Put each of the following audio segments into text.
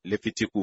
Lẹ́fítíkù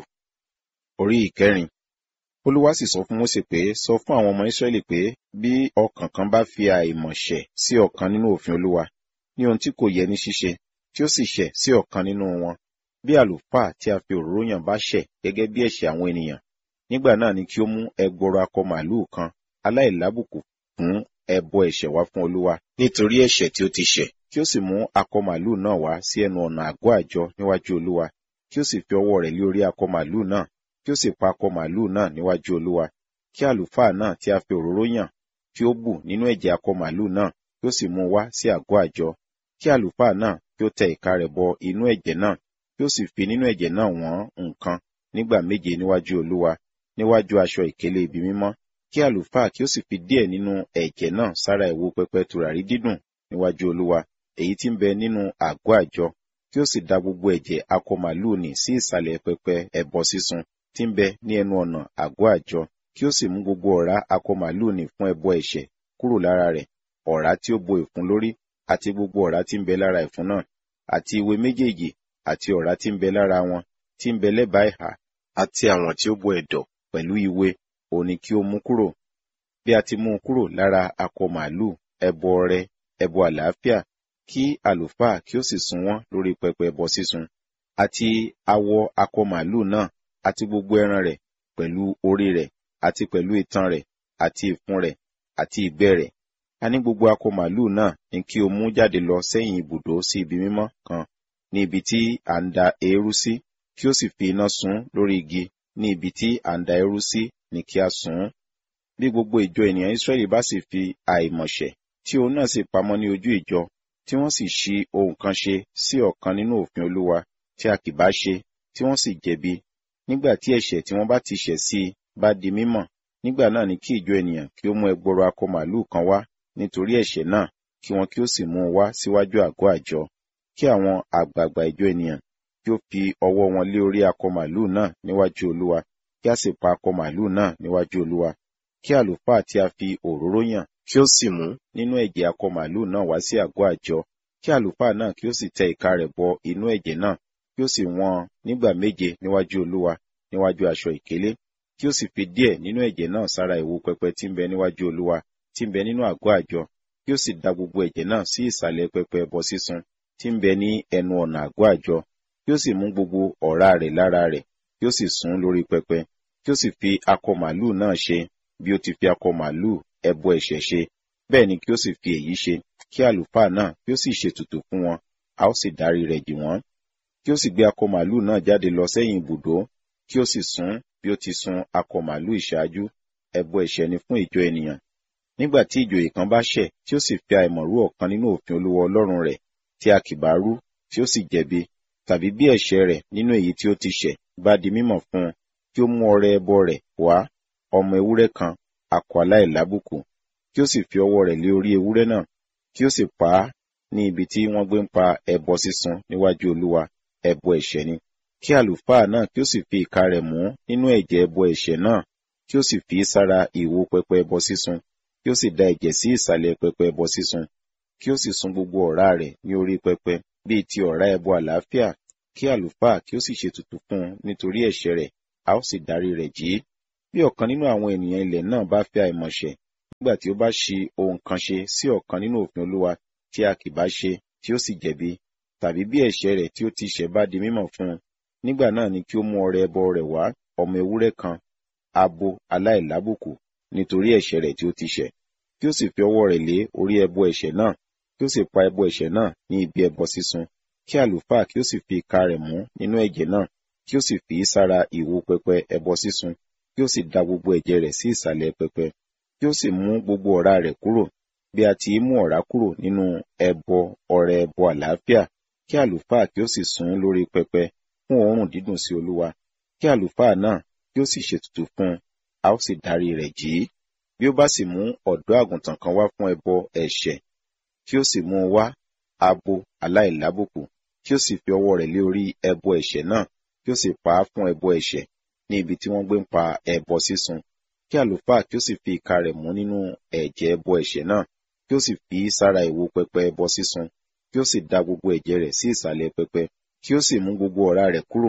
orí ìkẹrin. Olúwa sì sọ fún Mósè pé, sọ fún àwọn ọmọ Ísírẹ́lì pé, bí ọkàn kan bá fi àìmọ̀ ṣẹ̀ sí ọ̀kan nínú òfin Olúwa, ní ohun tí kò yẹ ní ṣíṣe, tí ó sì ṣẹ̀ sí ọ̀kan nínú wọn, bí àlùfáà tí a fi òróró yàn bá ṣẹ̀ gẹ́gẹ́ bí ẹ̀ṣẹ̀ àwọn ènìyàn, nígbà náà ni kí ó mú ẹgbọrọ akọ màlúù kan aláìlábùkù fún ẹbọ ẹ̀ṣẹ̀ wá fún Olúwa, nítorí ẹ̀ṣẹ̀ tí ó ti ṣẹ̀, kí ó sì mú akọ màlúù náà wá sí ẹnu ọ̀nà àgọ́ àjọ níwájú Olúwa, kí ó sì fi ọwọ́ rẹ̀ lé orí akọ màlúù náà, kí ó sì pa akọ màlúù náà níwájú Olúwa, kí àlùfáà náà tí a fi òróró yàn kí ó bù nínú ẹ̀jẹ̀ akọ màlúù náà, kí ó sì mú wá sí àgọ́ àjọ, kí àlùfáà náà kí ó tẹ ìka rẹ̀ bọ inú ẹ̀jẹ̀ náà, kí ó sì fi nínú ẹ̀jẹ̀ náà wọ́n nǹkan nígbà méje níwájú Olúwa, níwájú aṣọ ìkélé ibi mímọ́, kí àlùfáà kí ó sì fi díẹ̀ nínú ẹ̀jẹ̀ náà sára ìwo pẹpẹ tùràrí dídùn níwájú Olúwa, èyí tí ń bẹ nínú àgọ́ àjọ, kí ó sì da gbogbo ẹ̀jẹ̀ akọ màlúù nì sí ìsàlẹ̀ pẹpẹ ẹbọ sísun tí ń bẹ ní ẹnu ọ̀nà àgọ́ àjọ, kí ó sì mú gbogbo ọ̀rá akọ màlúù nì fún ẹbọ ẹ̀ṣẹ̀ kúrò lára rẹ̀, ọ̀rá tí ó bo ìfun lórí, àti gbogbo ọ̀rá tí ń bẹ lára ìfun náà, àti ìwé méjèèjì, àti ọ̀rá tí ń bẹ lára wọn, tí ń bẹ lẹ́bàá ìhà, àti àwọn tí ó bo ẹ̀dọ̀ pẹ̀lú ìwé, òun ni kí ó mú kúrò. Bí a ti mú un kúrò lára akọ màlúù, ẹbọ ọrẹ, ẹbọ àlàáfíà, kí àlùfáà kí ó sì sun wọ́n lórí pẹpẹ ẹbọ sísun, àti awọ akọ màlúù náà, àti gbogbo ẹran rẹ̀, pẹ̀lú orí rẹ̀, àti pẹ̀lú itan rẹ̀, àti ìfun rẹ̀, àti ìgbẹ́ rẹ̀. A ní gbogbo akọ màlúù náà ni kí o mú jáde lọ sẹ́yìn ibùdó sí ibi mímọ́ kan, ní ibi tí à ń da eérú sí, kí ó sì fi iná sun lórí igi, ní ibi tí à ń da eérú sí ni kí a sun ún. Bí gbogbo ìjọ ènìyàn Ísírẹ́lì bá sì fi àìmọ̀ṣẹ̀, tí òun náà sì pamọ́ ní ojú ìjọ, tí wọ́n sì ṣi ohun kan ṣe sí ọ̀kan nínú òfin Olúwa tí a kì bá ṣe, tí wọ́n sì jẹ̀bi, nígbà tí ẹ̀ṣẹ̀ tí wọ́n bá ti ṣẹ̀ sí i bá di mímọ̀, nígbà náà ni kí ìjọ ènìyàn kí ó mú ẹgbọrọ akọ màlúù kan wá nítorí ẹ̀ṣẹ̀ náà, kí wọn kí ó sì mú un wá síwájú àgọ́ àjọ. Kí àwọn àgbààgbà ìjọ ènìyàn kí ó fi ọwọ́ wọn lé orí akọ màlúù náà níwájú Olúwa, kí a sì pa akọ màlúù náà níwájú Olúwa. Kí àlùfáà tí a fi òróró yàn kí ó sì mú nínú ẹ̀jẹ̀ akọ màlúù náà wá sí àgọ́ àjọ, kí àlùfáà náà kí ó sì tẹ ìka rẹ̀ bọ inú ẹ̀jẹ̀ náà, kí ó sì wọ́n nígbà méje níwájú Olúwa, níwájú aṣọ ìkélé, kí ó sì fi díẹ̀ nínú ẹ̀jẹ̀ náà sára ìwo pẹpẹ tí ń bẹ níwájú Olúwa, tí ń bẹ nínú àgọ́ àjọ, kí ó sì da gbogbo ẹ̀jẹ̀ náà sí ìsàlẹ̀ pẹpẹ ẹbọ sísun tí ń bẹ ní ẹnu ọ̀nà àgọ́ àjọ, kí ó sì mú gbogbo ọ̀rá rẹ̀ lára rẹ̀, kí ó sì sun lórí pẹpẹ, kí ó sì fi akọ màlúù náà ṣe bí ó ti fi akọ màlúù ẹbọ ẹ̀ṣẹ̀ ṣe, bẹ́ẹ̀ ni kí ó sì fi èyí ṣe, kí àlùfáà náà kí ó sì ṣètùtù fún wọn, a ó sì dárí rẹ̀ jì wọ́n. Kí ó sì gbé akọ màlúù náà jáde lọ sẹ́yìn ibùdó, kí ó sì sun bí ó ti sun akọ màlúù ìṣáájú, ẹbọ ẹ̀ṣẹ̀ ni fún ìjọ ènìyàn. Nígbà tí ìjòyè kan bá ṣẹ̀, tí ó sì fi àìmọ̀ rú ọ̀kan nínú òfin Olúwa Ọlọ́run rẹ̀, tí a kì bá rú, tí ó sì jẹ̀bi, tàbí bí ẹ̀ṣẹ̀ rẹ̀ nínú èyí tí ó ti ṣẹ̀ bá di mímọ̀ fún un, kí ó mú ọrẹ ẹbọ rẹ̀ wá, ọmọ ewúrẹ́ kan, akọ aláìlábùkù, kí ó sì fi ọwọ́ rẹ̀ lé orí ewúrẹ́ náà, kí ó sì pa á ní ibi tí wọ́n gbé ń pa ẹbọ sísun níwájú Olúwa, ẹbọ ẹ̀ṣẹ̀ ni. Kí àlùfáà náà kí ó sì fi ìka rẹ̀ mú nínú ẹ̀jẹ̀ ẹbọ ẹ̀ṣẹ̀ náà, kí ó sì fi sára ìwo pẹpẹ ẹbọ sísun, kí ó sì da ẹ̀jẹ̀ sí ìsàlẹ̀ pẹpẹ ẹbọ sísun, kí ó sì sun gbogbo ọ̀rá rẹ̀ ní orí pẹpẹ bíi ti ọ̀rá ẹbọ àlàáfíà, kí àlùfáà kí ó sì ṣètùtù fún un nítorí ẹ̀ṣẹ̀ rẹ̀, a ó sì dárí rẹ̀ jì í. Bí ọ̀kan nínú àwọn ènìyàn ilẹ̀ náà bá fi àìmọ̀ṣẹ̀, nígbà tí ó bá ṣi ohun kan ṣe sí ọ̀kan nínú òfin Olúwa tí a kì bá ṣe, tí ó sì jẹ̀bi, tàbí bí ẹ̀ṣẹ̀ rẹ̀ tí ó ti ṣẹ̀ bá di mímọ̀ fún un, nígbà náà ni kí ó mú ọrẹ ẹbọ rẹ̀ wá, ọmọ ewúrẹ́ kan, abo aláìlábùkù, nítorí ẹ̀ṣẹ̀ rẹ̀ tí ó ti ṣẹ̀, kí ó sì fi ọwọ́ rẹ̀ lé orí ẹbọ ẹ̀ṣẹ̀ náà, kí ó sì pa ẹbọ ẹ̀ṣẹ̀ náà ní ibi ẹbọ sísun, kí àlùfáà kí ó sì fi ìka rẹ̀ mú nínú ẹ̀jẹ̀ náà, kí ó sì fi sára ìwo pẹpẹ ẹbọ sísun, kí ó sì da gbogbo ẹ̀jẹ̀ rẹ̀ sí ìsàlẹ̀ pẹpẹ, kí ó sì mú gbogbo ọ̀rá rẹ̀ kúrò, bí a ti mú ọ̀rá kúrò nínú ẹbọ ọrẹ ẹbọ àlàáfíà, kí àlùfáà kí ó sì sun lórí pẹpẹ fún òórùn dídùn sí Olúwa. Kí àlùfáà náà kí ó sì ṣètùtù fún un, a ó sì dárí rẹ̀ jì í. Bí ó bá sì mú ọ̀dọ́ àgùntàn kan wá fún ẹbọ ẹ̀ṣẹ̀, kí ó sì mú un wá, abo aláìlábùkù, kí ó sì fi ọwọ́ rẹ̀ lé orí ẹbọ ẹ̀ṣẹ̀ náà, kí ó sì pa á fún ẹbọ ẹ̀ṣẹ̀ ní ibi tí wọ́n gbé ń pa ẹbọ sísun. Kí àlùfáà kí ó sì fi ìka rẹ̀ mú nínú ẹ̀jẹ̀ ẹbọ ẹ̀ṣẹ̀ náà, kí ó sì fi sára ìwo pẹpẹ ẹbọ sísun, kí ó sì da gbogbo ẹ̀jẹ̀ rẹ̀ sí ìsàlẹ̀ pẹpẹ, kí ó sì mú gbogbo ọ̀rá rẹ̀ kúrò,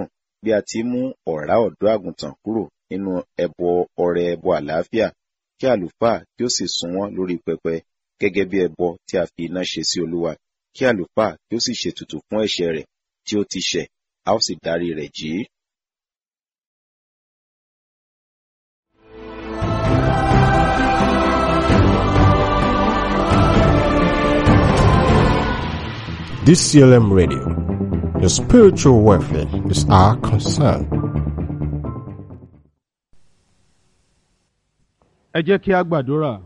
bí a ti mú ọ̀rá ọ̀dọ́ àgùntàn kúrò nínú ẹbọ ọrẹ ẹbọ àlàáfíà, kí àlùfáà kí ó sì sun wọ́n lórí pẹpẹ gẹ́gẹ́ bí ẹbọ tí a fi iná ṣe sí Olúwa, kí àlùfáà kí ó sì ṣètùtù fún ẹ̀ṣẹ̀ rẹ̀ tí ó ti ṣẹ̀, a ó sì dárí rẹ̀ jì í. DCLM Radio. Your spiritual welfare is our concern. Ẹ jẹ́ kí a gbàdúrà.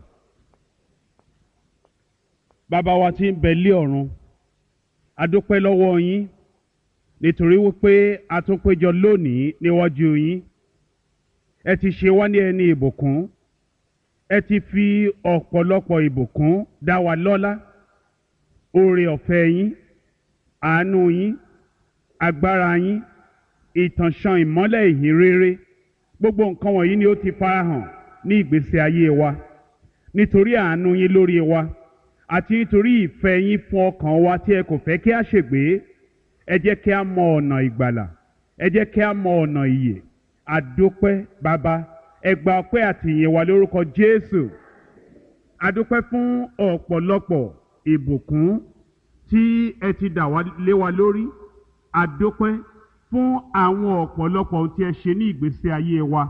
Bàbá wa tí ń bẹ lé ọ̀run, a dúpẹ́ lọ́wọ́ yín nítorí wípé a tún péjọ lónìí níwájú yín. Ẹ ti ṣe wá ní ẹni ìbùkún. Ẹ ti fi ọ̀pọ̀lọpọ̀ ìbùkún dá wa lọ́lá. Oore ọ̀fẹ́ yín, àánú yín, agbára yín, ìtànṣán ìmọ́lẹ̀ ìhìn rere, gbogbo nǹkan wọ̀nyí ni ó ti farahàn ní ìgbésí ayé wa. Nítorí àánú yín lórí wa àti nítorí ìfẹ́ yín fún ọkàn wa tí ẹ kò fẹ́ kí a ṣègbé, ẹ jẹ́ kí a mọ ọ̀nà ìgbàlà, ẹ jẹ́ kí a mọ ọ̀nà ìyè. Àdúpẹ́ Bàbá, ẹ gba ọpẹ́ àti ìyìn wa lórúkọ Jésù. Àdúpẹ́ fún ọ̀pọ̀lọpọ̀ ìbùkún tí ẹ ti dà wá lé wa lórí. Àdúpẹ́ fún àwọn ọ̀pọ̀lọpọ̀ ohun tí ẹ ṣe ní ìgbésí ayé wa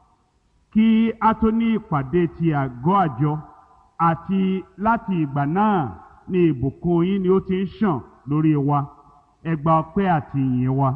kí a tó ní ìpàdé ti àgọ́ àjọ, àti láti ìgbà náà ni ìbùkún yín ni ó ti ń ṣàn lórí wa. Ẹ gba ọpẹ́ àti ìyìn wa.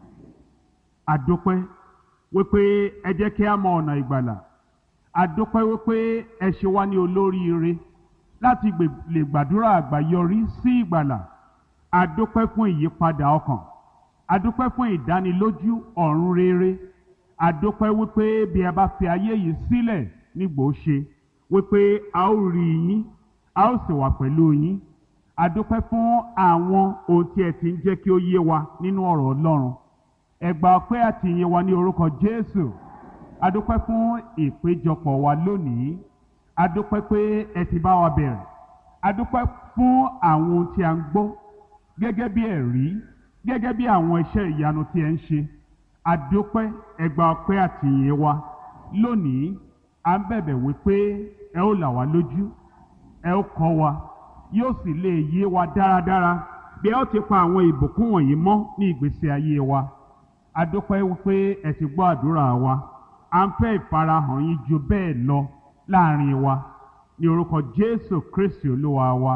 Àdúpẹ́ wípé ẹ jẹ́ kí a mọ ọ̀nà ìgbàlà. Àdúpẹ́ wípé ẹ ṣe wá ní olóríire láti lè gbàdúrà àgbáyọrí sí ìgbàlà. Àdúpẹ́ fún ìyípadà ọkàn. Àdúpẹ́ fún ìdánilójú ọ̀run rere. Àdúpẹ́ wípé bí ẹ bá fi ayé yìí sílẹ̀ nígbò ṣe, wípé a ó rí yín, a ó sì wà pẹ̀lú yín. Àdúpẹ́ fún àwọn ohun tí ẹ ti ń jẹ́ kí ó yé wa nínú ọ̀rọ̀ Ọlọ́run. Ẹ gba ọpẹ́ àti ìyìn wa ní orúkọ Jésù. Àdúpẹ́ fún ìpéjọpọ̀ wa lónìí. Àdúpẹ́ pé ẹ ti bá wa bẹ̀rẹ̀. Àdúpẹ́ fún àwọn ohun tí a ń gbọ́ gẹ́gẹ́ bí ẹ̀rí, gẹ́gẹ́ bí àwọn iṣẹ́ ìyanu tí ẹ ń ṣe. Àdúpẹ́, ẹ gba ọpẹ́ àti ìyìn wa. Lónìí, à ń bẹ̀bẹ̀ wípé ẹ ó là wá lójú, ẹ ó kọ́ wa, yóò sì lè yé wa dáradára bí ẹ ó ti pa àwọn ìbùkún wọ̀nyí mọ́ ní ìgbésí ayé wa. Àdúpẹ́ wípé ẹ ti gbọ́ àdúrà wa. À ń fẹ́ ìfarahàn yín ju bẹ́ẹ̀ lọ láàrin wa, ní orúkọ Jésù Kristi Olúwa wa.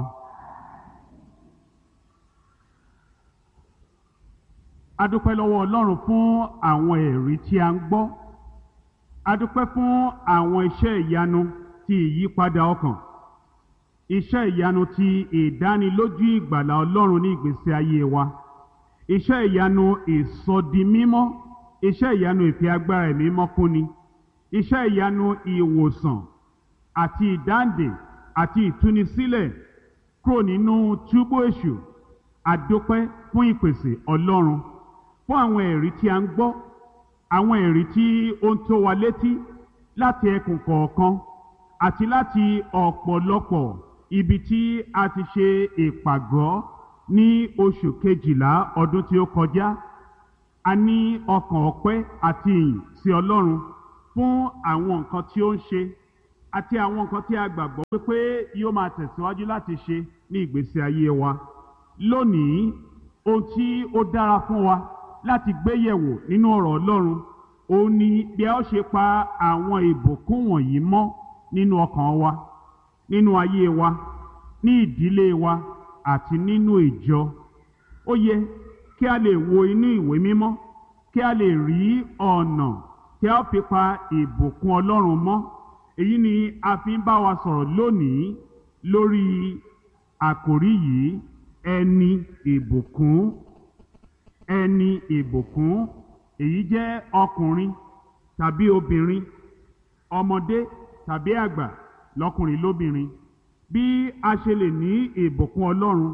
Adúpẹ́ lọ́wọ́ Ọlọ́run fún àwọn ẹ̀rí tí a ń gbọ́. Adúpẹ́ fún àwọn iṣẹ́ ìyanu ti ìyípadà ọkàn, iṣẹ́ ìyanu ti ìdánilójú ìgbàlà Ọlọ́run ní ìgbésí ayé wa, iṣẹ́ ìyanu ìsọdimímọ́, iṣẹ́ ìyanu ìfi agbára ẹ̀mí mímọ́ kúnni, iṣẹ́ ìyanu ìwòsàn àti ìdáǹdè àti ìtúnisílẹ̀ kúrò nínú túbú èṣù. Adúpẹ́ fún ìpèsè Ọlọ́run, fún àwọn ẹ̀rí tí a ń gbọ́, àwọn ẹ̀rí tí ó ń tó wa létí láti ẹkùn kọ̀ọ̀kan àti láti ọ̀pọ̀lọpọ̀ ibi tí a ti ṣe ìpàgọ́ ní oṣù kejìlá ọdún tí ó kọjá. A ní ọkàn ọpẹ́ àti ìyìn sí Ọlọ́run fún àwọn nǹkan tí ó ń ṣe àti àwọn nǹkan tí a gbàgbọ́ wípé yóò máa tẹ̀síwájú láti ṣe ní ìgbésí ayé wa. Lónìí, ohun tí ó dára fún wa láti gbé yẹ̀wò nínú ọ̀rọ̀ Ọlọ́run, òun ni bí a ó ṣe pa àwọn ìbùkún wọ̀nyí mọ́ nínú ọkàn wa, nínú ayé wa, ní ìdílé wa àti nínú ìjọ. Ó yẹ kí a lè wo inú ìwé mímọ́, kí a lè rí ọ̀nà tí a ó fi pa ìbùkún Ọlọ́run mọ́. Èyí ni a fi ń bá wa sọ̀rọ̀ lónìí lórí àkòrí yìí, ẹni ìbùkún. Ẹni ìbùkún. Èyí jẹ́ ọkùnrin tàbí obìnrin, ọmọdé tàbí àgbà, lọ́kùnrin lóbìnrin. Bí a ṣe lè ní ìbùkún Ọlọ́run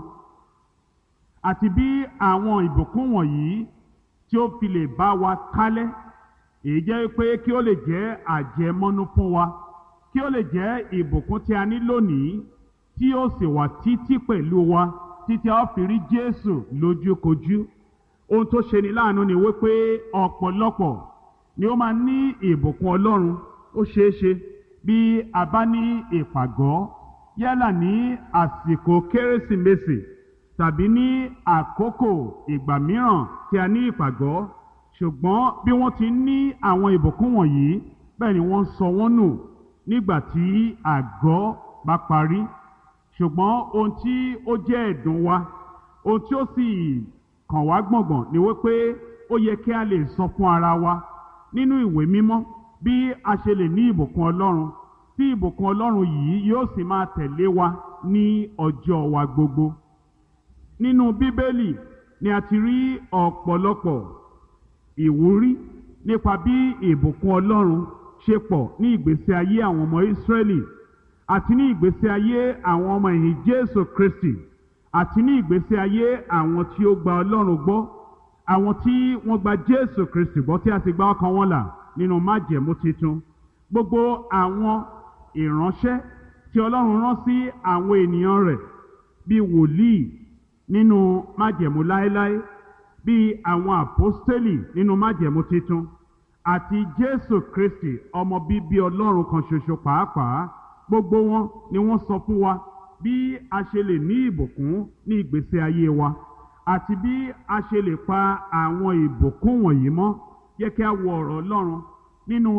àti bí àwọn ìbùkún wọ̀nyí tí ó fi lè bá wa kálẹ̀, èyí jẹ́ pé kí ó lè jẹ́ àjẹmọ́nú fún wa, kí ó lè jẹ́ ìbùkún tí a ní lónìí tí ó sì wà títí pẹ̀lú wa títí a ó fi rí Jésù lójúkojú. ohun tó ṣe ni láàánú ni wípé ọ̀pọ̀lọpọ̀ ni ó máa ní ìbùkún Ọlọ́run. Ó ṣeé ṣe bí a bá ní ìpàgọ́ yálà ní àsìkò Kérésìmesì tàbí ní àkókò ìgbà mìíràn tí a ní ìpàgọ́, ṣùgbọ́n bí wọ́n ti ní àwọn ìbùkún wọ̀nyí bẹ́ẹ̀ ni wọ́n sọ wọ́n nù nígbà tí àgọ́ bá parí. Ṣùgbọ́n ohun tí ó jẹ́ ẹ̀dùn wa, ohun tí ó sì kàn wá gbọ̀ngbọ̀n ni wípé ó yẹ kí a lè sọ fún ara wa nínú ìwé mímọ́ bí a ṣe lè ní ìbùkún Ọlọ́run, tí ìbùkún Ọlọ́run yìí yóò sì máa tẹ̀lé wa ní ọjọ́ wa gbogbo. Nínú Bíbélì ni a ti rí ọ̀pọ̀lọpọ̀ ìwúrí nípa bí ìbùkún Ọlọ́run ṣe pọ̀ ní ìgbésí ayé àwọn ọmọ Ísírẹ́lì àti ní ìgbésí ayé àwọn ọmọ ẹ̀yìn Jésù Kristi àti ní ìgbésí ayé àwọn tí ó gba Ọlọ́run gbọ́, àwọn tí wọ́n gba Jésù Kristi gbọ́ tí a sì gba ọkàn wọn là nínú májẹ̀mú titun. Gbogbo àwọn ìránṣẹ́ tí Ọlọ́run rán sí àwọn ènìyàn rẹ̀ bí wòlíì nínú májẹ̀mú láéláé, bí àwọn àpọ́stélì nínú májẹ̀mú titun, àti Jésù Kristi ọmọ bíbí Ọlọ́run kan ṣoṣo pàápàá, gbogbo wọn ni wọ́n sọ fún wa bí a ṣe lè ní ìbùkún ní ìgbésí ayé wa àti bí a ṣe lè pa àwọn ìbùkún wọ̀nyí mọ́. Yẹ kí a wo ọ̀rọ̀ Ọlọ́run nínú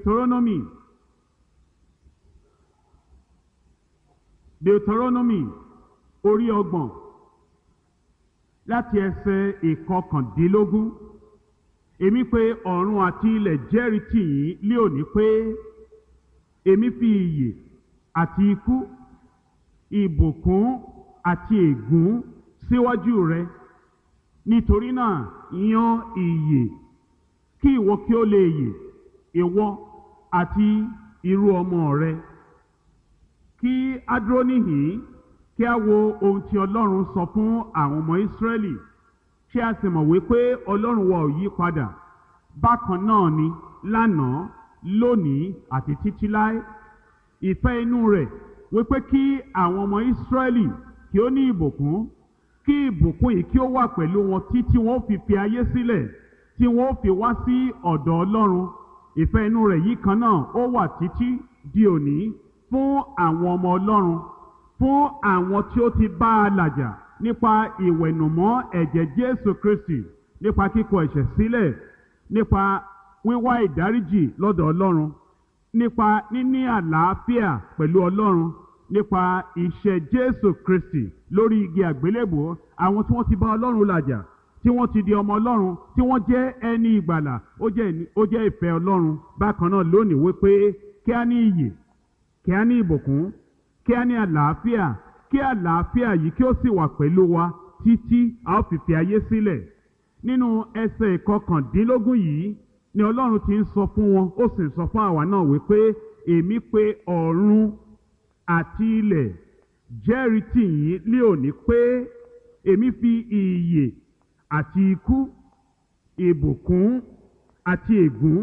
Deuteronomy orí 30 láti ẹsẹ̀ 19. Èmi pé ọ̀run àti ilẹ̀ jẹ́rìí tì yín lé òní pé èmi fi ìyè àti ikú, ìbùkún àti ègún síwájú rẹ. Nítorí náà yan ìyè kí ìwọ kí ó lè yè, ìwọ àti irú ọmọ rẹ. Kí a dúró níhìn-ín kí a wo ohun tí Ọlọ́run sọ fún àwọn ọmọ Ísírẹ́lì. Ṣé a sì mọ̀ wípé Ọlọ́run wa ò yí padà? Bákan náà ni lánàá, lónìí àti títí láé. Ìfẹ́ inú rẹ̀ wípé kí àwọn ọmọ Ísírẹ́lì kí ó ní ìbùkún, kí ìbùkún yìí kí ó wà pẹ̀lú wọn títí wọn ó fi ayé sílẹ̀, tí wọn ó fi wá sí ọ̀dọ̀ Ọlọ́run. Ìfẹ́ inú rẹ̀ yìí kan náà ó wà títí di òní fún àwọn ọmọ Ọlọ́run, fún àwọn tí ó ti bá a làjà nípa ìwẹ̀nùmọ́ ẹ̀jẹ̀ Jésù Kristi, nípa kíkọ̀ ẹ̀ṣẹ̀ sílẹ̀, nípa wíwá ìdáríjì lọ́dọ̀ Ọlọ́run, nípa níní àlàáfíà pẹ̀lú Ọlọ́run, nípa iṣẹ́ Jésù Kristi lórí igi àgbélébùú. Àwọn tí wọ́n ti bá Ọlọ́run làjà, tí wọ́n ti di ọmọ Ọlọ́run, tí wọ́n jẹ́ ẹni ìgbàlà, ó jẹ́ ìfẹ́ Ọlọ́run bákan náà lónìí wípé kí a ní ìyè, kí a ní ìbùkún, kí a ní àlàáfíà, kí àlàáfíà yìí kí ó sì wà pẹ̀lú wa títí a ó fi ayé sílẹ̀. Nínú ẹsẹ̀ 19 yìí ni Ọlọ́run ti ń sọ fún wọn, ó sì ń sọ fún àwa náà wípé èmi pé ọ̀run àti ilẹ̀ jẹ́rìí tì yín lé òní pé èmi fi ìyè àti ikú, ìbùkún àti ègún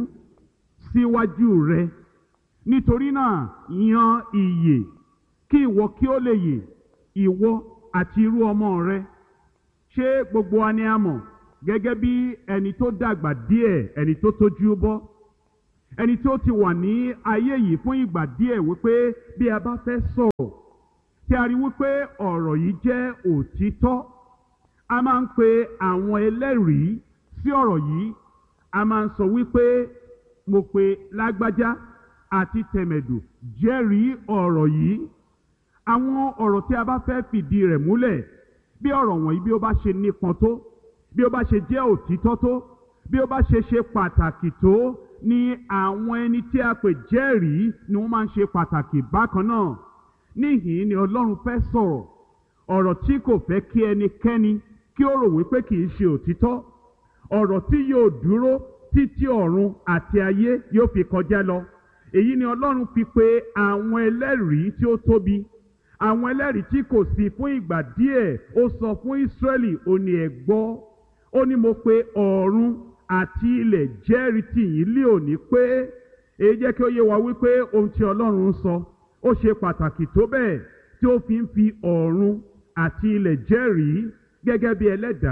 síwájú rẹ. Nítorí náà yan ìyè kí ìwọ kí ó lè yè, ìwọ àti irú ọmọ rẹ. Ṣé gbogbo wa ni a mọ̀ gẹ́gẹ́ bí ẹni tó dàgbà díẹ̀, ẹni tó tójú bọ́, ẹni tó ti wà ní ayé yìí fún ìgbà díẹ̀, wípé bí a bá fẹ́ sọ̀rọ̀ tí a rí wípé ọ̀rọ̀ yìí jẹ́ òtítọ́, a máa ń pe àwọn ẹlẹ́rìí sí ọ̀rọ̀ yìí. A máa ń sọ wípé mo pe lágbájá àti tẹ̀mẹ̀dù jẹ́rìí ọ̀rọ̀ yìí. Àwọn ọ̀rọ̀ tí a bá fẹ́ fìdí rẹ̀ múlẹ̀, bí ọ̀rọ̀ wọ̀nyí bí ó bá ṣe nípọn tó, bí ó bá ṣe jẹ́ òtítọ́ tó, bí ó bá ṣe pàtàkì tó, ni àwọn ẹni tí a pè jẹ́rìí ni wọ́n máa ń ṣe pàtàkì bákan náà. Níhìn ni Ọlọ́run fẹ́ sọ̀rọ̀ ọ̀rọ̀ tí kò fẹ́ kí ẹnikẹ́ni kí ó rò wípé kì í ṣe òtítọ́, ọ̀rọ̀ tí yóò dúró títí ọ̀run àti ayé yóò fi kọjá lọ. Èyí ni Ọlọ́run fi pe àwọn ẹlẹ́rìí tí ó tóbi, àwọn ẹlẹ́rìí tí kò sí fún ìgbà díẹ̀. Ó sọ fún Ísírẹ́lì, ó ní ẹ gbọ́, ó ní mo pe ọ̀run àti ilẹ̀ jẹ́rìí tì yín lé òní pé. Èyí jẹ́ kí ó yé wa wípé ohun tí Ọlọ́run ń sọ ó ṣe pàtàkì tó bẹ́ẹ̀ tí ó fi ń fi ọ̀run àti ilẹ̀ jẹ́rìí gẹ́gẹ́ bí ẹlẹ́dàá,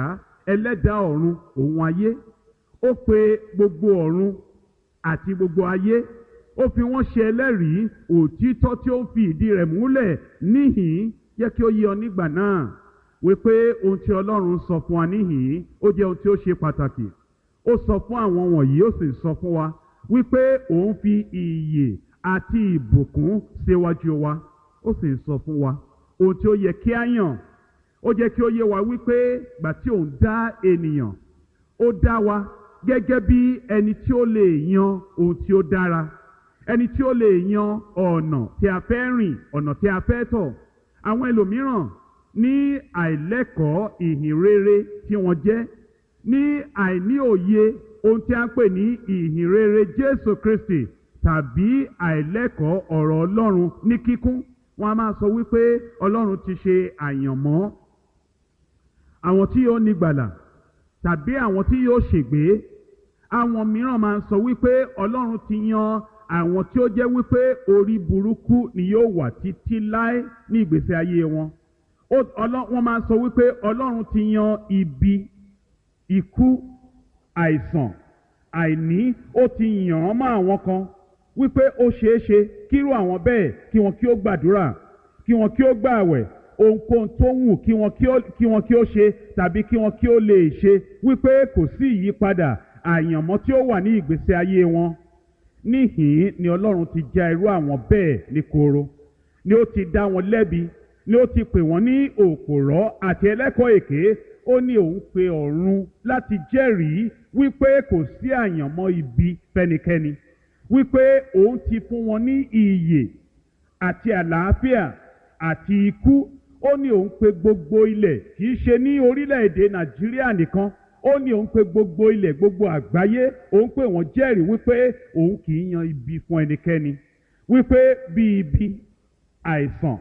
ẹlẹ́dàá ọ̀run òun ayé, ó pe gbogbo ọ̀run àti gbogbo ayé, ó fi wọ́n ṣe ẹlẹ́rìí òtítọ́ tí ó ń fi ìdí rẹ̀ múlẹ̀ níhìn-ín. Jẹ́ kí ó yé ọ nígbà náà wípé ohun tí Ọlọ́run sọ fún wa níhìn-ín ó jẹ́ ohun tí ó ṣe pàtàkì. Ó sọ fún àwọn wọ̀nyí, ó sì sọ fún wa wípé òun fi ìyè àti ìbùkún síwájú wa. Ó sì sọ fún wa ohun tí ó yẹ kí á yàn. Ó jẹ́ kí ó yé wa wípé ìgbà tí òun dá ènìyàn, ó dá wa gẹ́gẹ́ bí ẹni tí ó lè yan ohun tí ó dára, ẹni tí ó lè yan ọ̀nà tí a fẹ́ rìn, ọ̀nà tí a fẹ́ tọ̀. Àwọn ẹlòmíràn ní àìlẹ́kọ̀ọ́ ìhìn rere tí wọ́n jẹ́, ní àìní òye ohun tí a ń pè ní ìhìn rere Jésù Kristi, tàbí àìlẹ́kọ̀ọ́ ọ̀rọ̀ Ọlọ́run ní kíkún, wọ́n á máa sọ wípé Ọlọ́run ti ṣe àyànmọ́ àwọn tí yóò nígbàlà tàbí àwọn tí yóò ṣègbé. Àwọn mìíràn máa ń sọ wípé Ọlọ́run ti yan àwọn tí ó jẹ́ wípé orí burúkú ni yóò wà títí láé ní ìgbésí ayé wọn. Wọ́n máa ń sọ wípé Ọlọ́run ti yan ibi, ikú, àìsàn, àìní, ó ti yàn án mọ́ àwọn kan wípé ó ṣeé ṣe kírú àwọn bẹ́ẹ̀ kí wọn kí ó gbàdúrà, kí wọn kí ó gbààwẹ̀, ohunkóhun tó wù kí wọn kí ó ṣe tàbí kí wọn kí ó lè ṣe, wípé kò sí ìyípadà àyànmọ́ tí ó wà ní ìgbésí ayé wọn. Níhìn-ín ni Ọlọ́run ti já irú àwọn bẹ́ẹ̀ ní koro, ni ó ti dá wọn lẹ́bi, ni ó ti pè wọ́n ní òpòrọ́ àti ẹlẹ́kọ̀ọ́ èké. Ó ní òun pe ọ̀run láti jẹ́rìí wípé kò sí àyànmọ́ ibi fẹ́nikẹ́ni, wípé òun ti fún wọn ní ìyè àti àlàáfíà àti ikú. Ó ní òun pe gbogbo ilẹ̀, kì í ṣe ní orílẹ̀-èdè Nàìjíríà nìkan, ó ní òun pe gbogbo ilẹ̀, gbogbo àgbáyé, òun pè wọ́n jẹ́rìí wípé òun kì í yan ibi fún ẹnikẹ́ni, wípé bí ibi, àìsàn,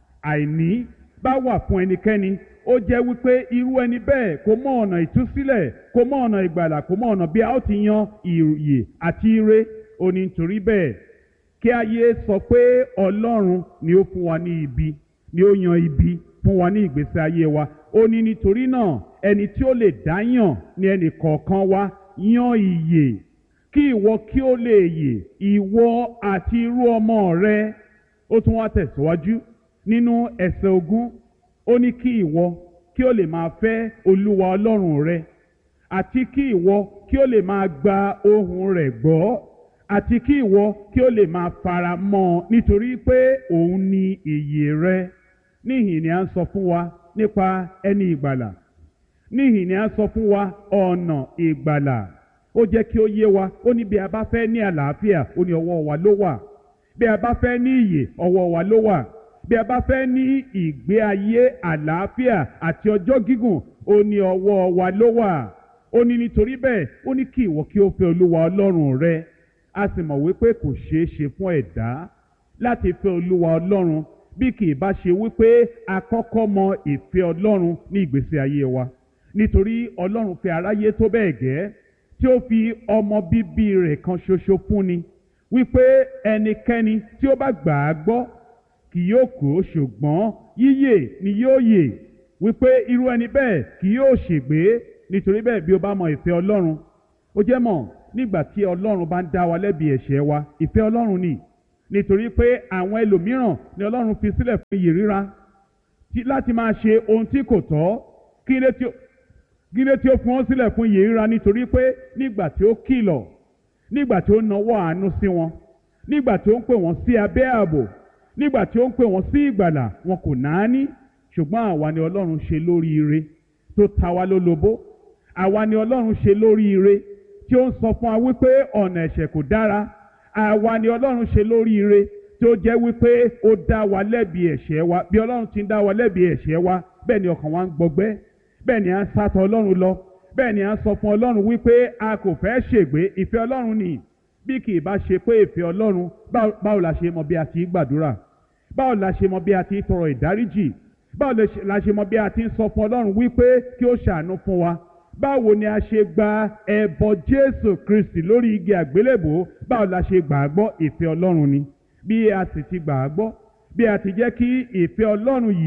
àìní bá wà fún ẹnikẹ́ni, ó jẹ́ wípé irú ẹni bẹ́ẹ̀ kò mọ ọ̀nà ìtúsílẹ̀, kò mọ ọ̀nà ìgbàlà, kò mọ ọ̀nà bí a ó ti yan ìyè àti ire. Ó ní nítorí bẹ́ẹ̀ kí ayé sọ pé Ọlọ́run ni ó fún wa ní ibi, ni ó yan ibi fún wa ní ìgbésí ayé wa. Ó ní nítorí náà ẹni tí ó lè dá yàn ní ẹnì kọ̀ọ̀kan wa yan ìyè, kí ìwọ kí ó lè yè, ìwọ àti irú ọmọ rẹ. Ó tún wá tẹ̀síwájú nínú ẹsẹ̀ 20, ó ní kí ìwọ kí ó lè máa fẹ́ Olúwa Ọlọ́run rẹ, àti kí ìwọ kí ó lè máa gba ohùn rẹ̀ gbọ́, àti kí ìwọ kí ó lè máa fara mọ́ ọ, nítorí pé òun ni ìyè rẹ. Níhìn ni a ń sọ fún wa nípa ẹni ìgbàlà. Níhìn ni a ń sọ fún wa ọ̀nà ìgbàlà. Ó jẹ́ kí ó yé wa, ó ní bí a bá fẹ́ ní àlàáfíà, ó ní ọwọ́ wa ló wà. Bí a bá fẹ́ ní ìyè, ọwọ́ wa ló wà. Bí a bá fẹ́ ní ìgbé ayé àlàáfíà àti ọjọ́ gígùn, ó ní ọwọ́ wa ló wà. Ó ní nítorí bẹ́ẹ̀, ó ní kí ìwọ kí ó fẹ́ Olúwa Ọlọ́run rẹ. A sì mọ̀ wípé kò ṣeé ṣe fún ẹ̀dá láti fẹ́ Olúwa Ọlọ́run bí kì í bá ṣe wípé a kọ́kọ́ mọ ìfẹ́ Ọlọ́run ní ìgbésí ayé wa. Nítorí Ọlọ́run fẹ́ aráyé tó bẹ́ẹ̀ gẹ́ tí ó fi ọmọ bíbí rẹ̀ kan ṣoṣo fúnni, wípé ẹnikẹ́ni tí ó bá gbà á gbọ́ kì yóò kú, ṣùgbọ́n yíyè ni yóò yè, wípé irú ẹni bẹ́ẹ̀ kì yóò ṣègbé. Nítorí bẹ́ẹ̀ bí o bá mọ ìfẹ́ Ọlọ́run, ó jẹ́ mọ̀ nígbà tí Ọlọ́run bá ń dá wa lẹ́bi ẹ̀ṣẹ̀ wa, ìfẹ́ Ọlọ́run ni. Nítorí pé àwọn ẹlòmíràn ni Ọlọ́run fi sílẹ̀ fún ìyè ríra láti máa ṣe ohun tí kò tọ́. Kí ló tí ó fún wọn sílẹ̀ fún ìyè ríra? Nítorí pé nígbà tí ó kìlọ̀, nígbà tí ó nawọ́ àánú sí wọn, nígbà tí ó ń pè wọ́n sí abẹ́ ààbò, nígbà tí ó ń pè wọ́n sí ìgbàlà, wọn kò náání. Ṣùgbọ́n àwa ni Ọlọ́run ṣe lóríire tó ta wá lólobó. Àwa ni Ọlọ́run ṣe lóríire tí ó ń sọ fún wa wípé ọ̀nà ẹ̀ṣẹ̀ kò dára. Àwa ni Ọlọ́run ṣe lóríire tí ó jẹ́ wípé ó dá wa lẹ́bi ẹ̀ṣẹ̀ wa. Bí Ọlọ́run ti ń dá wa lẹ́bi ẹ̀ṣẹ̀ wa, bẹ́ẹ̀ ni ọkàn wa ń gbọgbẹ́, bẹ́ẹ̀ ni à ń sátọ̀ Ọlọ́run lọ, bẹ́ẹ̀ ni à ń sọ fún Ọlọ́run wípé a kò fẹ́ ṣègbé. Ìfẹ́ Ọlọ́run ni. Bí kì í bá ṣe pé ìfẹ́ Ọlọ́run, báwo la ṣe mọ bí a ti gbàdúrà? Báwo la ṣe mọ bí a ti tọrọ ìdáríjì? Báwo la ṣe mọ bí a ti ń sọ fún Ọlọ́run wípé kí ó ṣàánú fún wa? Báwo ni a ṣe gba ẹbọ Jésù Kristi lórí igi àgbélébùú? Báwo la ṣe gbà á gbọ́? Ìfẹ́ Ọlọ́run ni. Bí a sì ti gbà á gbọ́, bí a ti jẹ́ kí ìfẹ́ Ọlọ́run yìí kí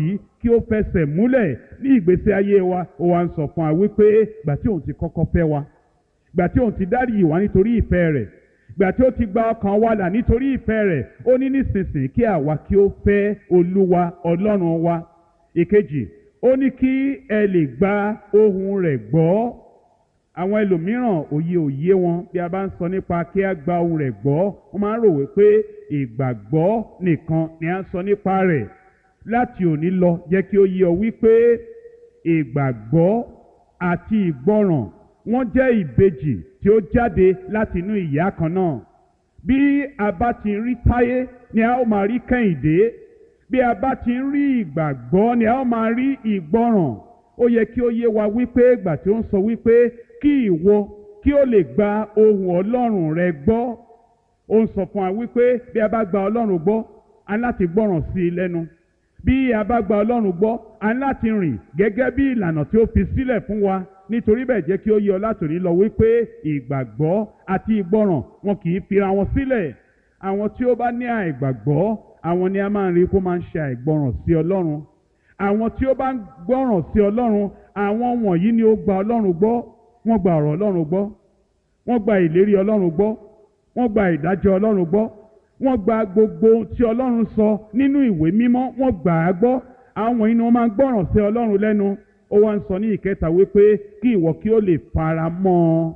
kí ó fẹsẹ̀ múlẹ̀ ní ìgbésí ayé wa. Ó wá ń sọ fún wa wípé ìgbà tí òun ti kọ́kọ́ fẹ́ wa, ìgbà tí òun ti dáríjì wá nítorí ìfẹ́ rẹ̀, ìgbà tí ó ti gba ọkàn wa là nítorí ìfẹ́ rẹ̀, ó ní nísinsìnyí kí àwa kí ó fẹ́ Olúwa Ọlọ́run wa. Ìkejì, ó ní kí ẹ lè gba ohùn rẹ̀ gbọ́. Àwọn ẹlòmíràn òye wọn bí a bá ń sọ nípa kí a gba ohùn rẹ̀ gbọ́, wọ́n máa ń rò wípé ìgbàgbọ́ nìkan ni a ń sọ nípa rẹ̀. Láti òní lọ jẹ́ kí ó yé ọ wípé ìgbàgbọ́ àti ìgbọràn wọ́n jẹ́ ìbejì tí ó jáde láti inú ìyá kan náà. Bí a bá ti rí Táyé ni a ó máa rí Kẹ́hìndé. Bí a bá ti rí ìgbàgbọ́ ni a ó máa rí ìgbọràn. Ó yẹ kí ó yé wa wípé ìgbà tí ó ń sọ wípé kí ìwọ kí ó lè gba ohùn Ọlọ́run rẹ gbọ́, ó ń sọ fún wa wípé bí a bá gba Ọlọ́run gbọ́, a ní láti gbọ́ràn sí i lẹ́nu. Bí a bá gba Ọlọ́run gbọ́, a ní láti rìn gẹ́gẹ́ bí ìlànà tí ó fi sílẹ̀ fún wa. Nítorí bẹ́ẹ̀ jẹ́ kí ó yé ọ látòní lọ wípé ìgbàgbọ́ àti ìgbọràn wọn kì í fira wọn sílẹ̀. Àwọn tí ó bá ní àìgbàgbọ́, àwọn ni a máa ń rí kó máa ń ṣe àìgbọràn sí Ọlọ́run. Àwọn tí ó bá ń gbọ́ràn sí Ọlọ́run, àwọn wọ̀nyí ni ó gba Ọlọ́run gbọ́. Wọ́n gba ọ̀rọ̀ Ọlọ́run gbọ́, wọ́n gba ìlérí Ọlọ́run gbọ́, wọ́n gba ìdájọ́ Ọlọ́run gbọ́, wọ́n gba gbogbo tí Ọlọ́run sọ nínú ìwé mímọ́, wọ́n gbà á gbọ́. Àwọn wọ̀nyí ni wọ́n máa ń gbọ́ràn sí Ọlọ́run lẹ́nu. Ó wá ń sọ ní ìkẹta wípé kí ìwọ kí ó lè fara mọ́ ọ,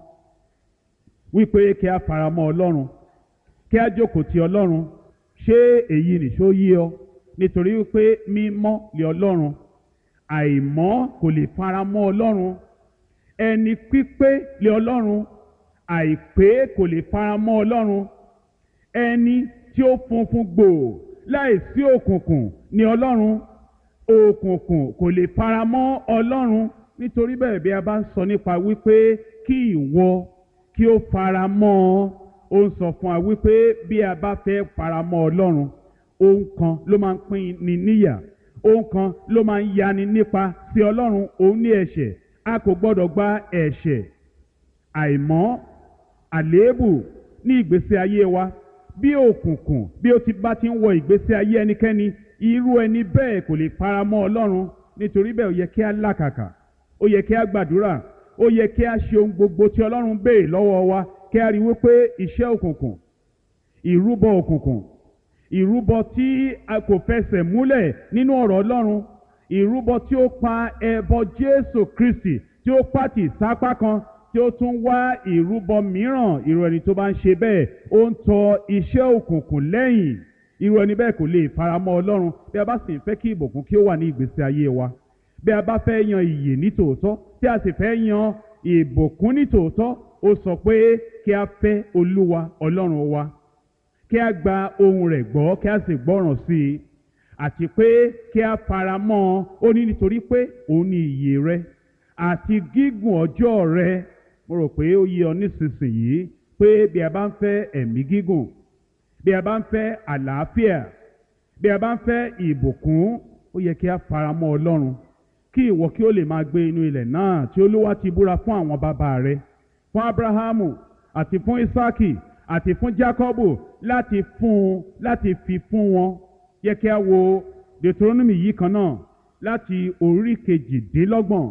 wípé kí a fara mọ́ Ọlọ́run, kí a jókòó ti Ọlọ́run. Ṣé èyí nìṣó yé ọ? Nítorí wípé mímọ́ lé Ọlọ́run, àìmọ́ kò lè fara mọ́ Ọlọ́run. Ẹni pípé lé Ọlọ́run, àìpé kò lè fara mọ́ Ọlọ́run. Ẹni tí ó funfun gbòò láìsí òkùnkùn ni Ọlọ́run. Òkùnkùn kò lè fara mọ́ Ọlọ́run. Nítorí bẹ́ẹ̀ bí a bá ń sọ nípa wípé kí ìwọ kí ó fara mọ́ ọ, ó ń sọ fún wa wípé bí a bá fẹ́ fara mọ́ Ọlọ́run, ohun kan ló máa ń pín ni níyà, ohun kan ló máa ń yani nípa sí Ọlọ́run, òun ní ẹ̀ṣẹ̀. A kò gbọ́dọ̀ gba ẹ̀ṣẹ̀, àìmọ́, àléébù ní ìgbésí ayé wa. Bí òkùnkùn bí ó ti bá ti ń wọ ìgbésí ayé ẹnikẹ́ni, irú ẹni bẹ́ẹ̀ kò lè fara mọ́ Ọlọ́run. Nítorí bẹ́ẹ̀ ó yẹ kí a làkàkà, ó yẹ kí a gbàdúrà, ó yẹ kí a ṣe ohun gbogbo tí Ọlọ́run béèrè lọ́wọ́ wa, kí a rí wípé iṣẹ́ òkùnkùn, ìrúbọ òkùnkùn, ìrúbọ tí a kò fẹsẹ̀ múlẹ̀ nínú ọ̀rọ̀ Ọlọ́run, ìrúbọ tí ó pa ẹbọ Jésù Kristi tí ó pàtì sápá kan, tí ó tún wá ìrúbọ mìíràn. Irú ẹni tó bá ń ṣe bẹ́ẹ̀, ó ń tọ iṣẹ́ òkùnkùn lẹ́yìn. Irú ẹni bẹ́ẹ̀ kò lè fara mọ́ Ọlọ́run. Bí a bá sì ń fẹ́ kí ìbùkún kí ó wà ní ìgbésí ayé wa, bí a bá fẹ́ yan ìyè ní tòótọ́, tí a sì fẹ́ yan ìbùkún ní tòótọ́, ó sọ pé kí a fẹ́ Olúwa Ọlọ́run wa, kí a gba ohùn rẹ̀ gbọ́, kí a sì gbọ́ràn sí i, àti pé kí a fara mọ́ ọ. Ó ní nítorí pé òun ni ìyè rẹ àti gígùn ọjọ́ rẹ. Mo rò pé ó yé ọ nísinsìnyí pé bí a bá ń fẹ́ ẹ̀mí gígùn, bí a bá ń fẹ́ àlàáfíà, bí a bá ń fẹ́ ìbùkún, ó yẹ kí a fara mọ́ Ọlọ́run, kí ìwọ kí ó lè máa gbé inú ilẹ̀ náà tí Olúwa ti búra fún àwọn bàbá rẹ, fún Ábúráhámù àti fún Ísákì àti fún Jákọ́bù, láti fi fún wọn. Yẹ kí a wo Deuteronomy yìí kan náà láti orí kejìdínlọ́gbọ̀n.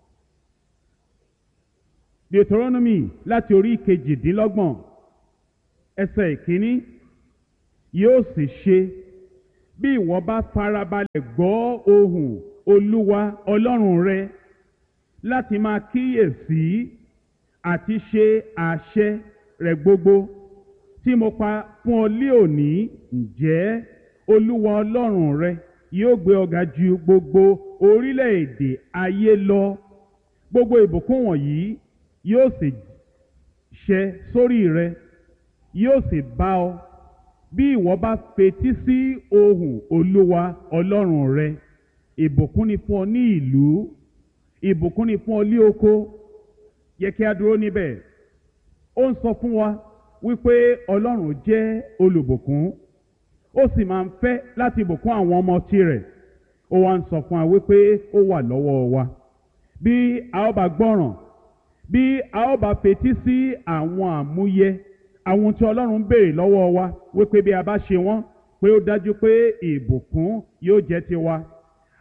Deuteronomy láti orí kejìdínlọ́gbọ̀n ẹsẹ̀ ìkíní. Yóò sì ṣe bí ìwọ bá farabalẹ̀ gbọ́ ohùn Olúwa Ọlọ́run rẹ láti máa kíyèsí àti ṣe àṣẹ rẹ̀ gbogbo tí mo pa fún ọ lé òní, ǹjẹ́ Olúwa Ọlọ́run rẹ yóò gbé ọ ga ju gbogbo orílẹ̀-èdè ayé lọ. Gbogbo ìbùkún wọ̀nyí yóò sì ṣẹ sórí rẹ, yóò sì bá ọ bí ìwọ bá fetí sí ohùn Olúwa Ọlọ́run rẹ. Ìbùkún ni fún ọ ní ìlú, ìbùkún ni fún ọ ní oko. Yẹ kí a dúró níbẹ̀. Ó ń sọ fún wa wípé Ọlọ́run jẹ́ olùbùkún, ó sì máa ń fẹ́ láti bùkún àwọn ọmọ tirẹ̀. Ó wá ń sọ fún wa wípé ó wà lọ́wọ́ wa. Bí a ó bá gbọ́ràn, bí a ó bá fetí sí àwọn àmúyẹ, àwọn tí Ọlọ́run béèrè lọ́wọ́ wa, wípé bí a bá ṣe wọ́n, pé ó dájú pé ìbùkún yóò jẹ́ tiwa.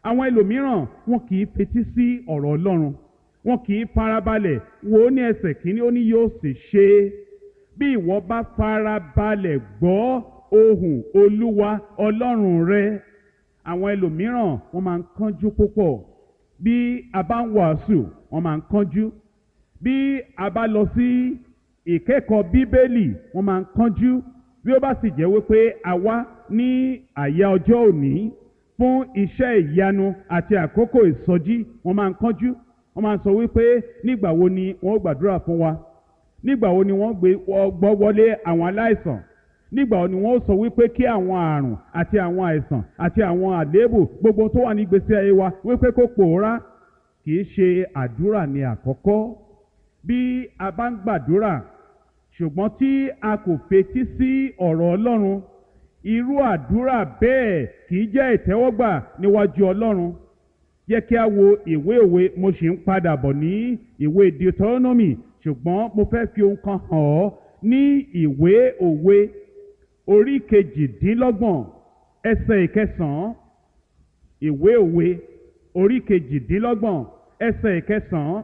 àwọn ẹlòmíràn wọn kì í fetí sí ọ̀rọ̀ Ọlọ́run, wọn kì í farabalẹ̀ wò ó ní ẹsẹ̀ kìíní ó ní yóò sì ṣe. Bí ìwọ bá farabalẹ̀ gbọ́ ohùn Olúwa Ọlọ́run rẹ. Àwọn ẹlòmíràn wọ́n máa ń kánjú púpọ̀. Bí a bá ń wàásù wọ́n máa ń kánjú. Bí a bá lọ sí ìkẹ́kọ̀ọ́ Bíbélì wọ́n máa ń kánjú. Bí ó bá sì jẹ́ wípé a wá ní àyà ọjọ́ òní fún iṣẹ́ ìyanu àti àkókò ìsọjí wọ́n máa ń kánjú. Wọ́n máa ń sọ wípé nígbà wo ni wọ́n gbàdúrà fún wa, nígbà wo ni wọ́n gbọ́ wọlé àwọn aláìsàn, nígbà wo ni wọ́n sọ wípé kí àwọn àrùn àti àwọn àìsàn àti àwọn àléébù gbogbo tó wà ní ìgbésí ayé wa wípé kó pòórá. Kì í ṣe àdúrà ní àkọ́kọ́. Bí a bá ń gbàdúrà ṣùgbọ́n tí a kò fetí sí ọ̀rọ̀ Ọlọ́run, irú àdúrà bẹ́ẹ̀ kì í jẹ́ ìtẹ́wọ́gbà níwájú Ọlọ́run. Jẹ́ kí a wo ìwé òwe, mo sì ń padà bọ̀ ní ìwé Deuteronomy, ṣùgbọ́n mo fẹ́ fi ohun kan hàn ọ́ ní ìwé òwe orí 28 ẹsẹ̀ 9. Ìwé òwe orí 28 ẹsẹ̀ 9.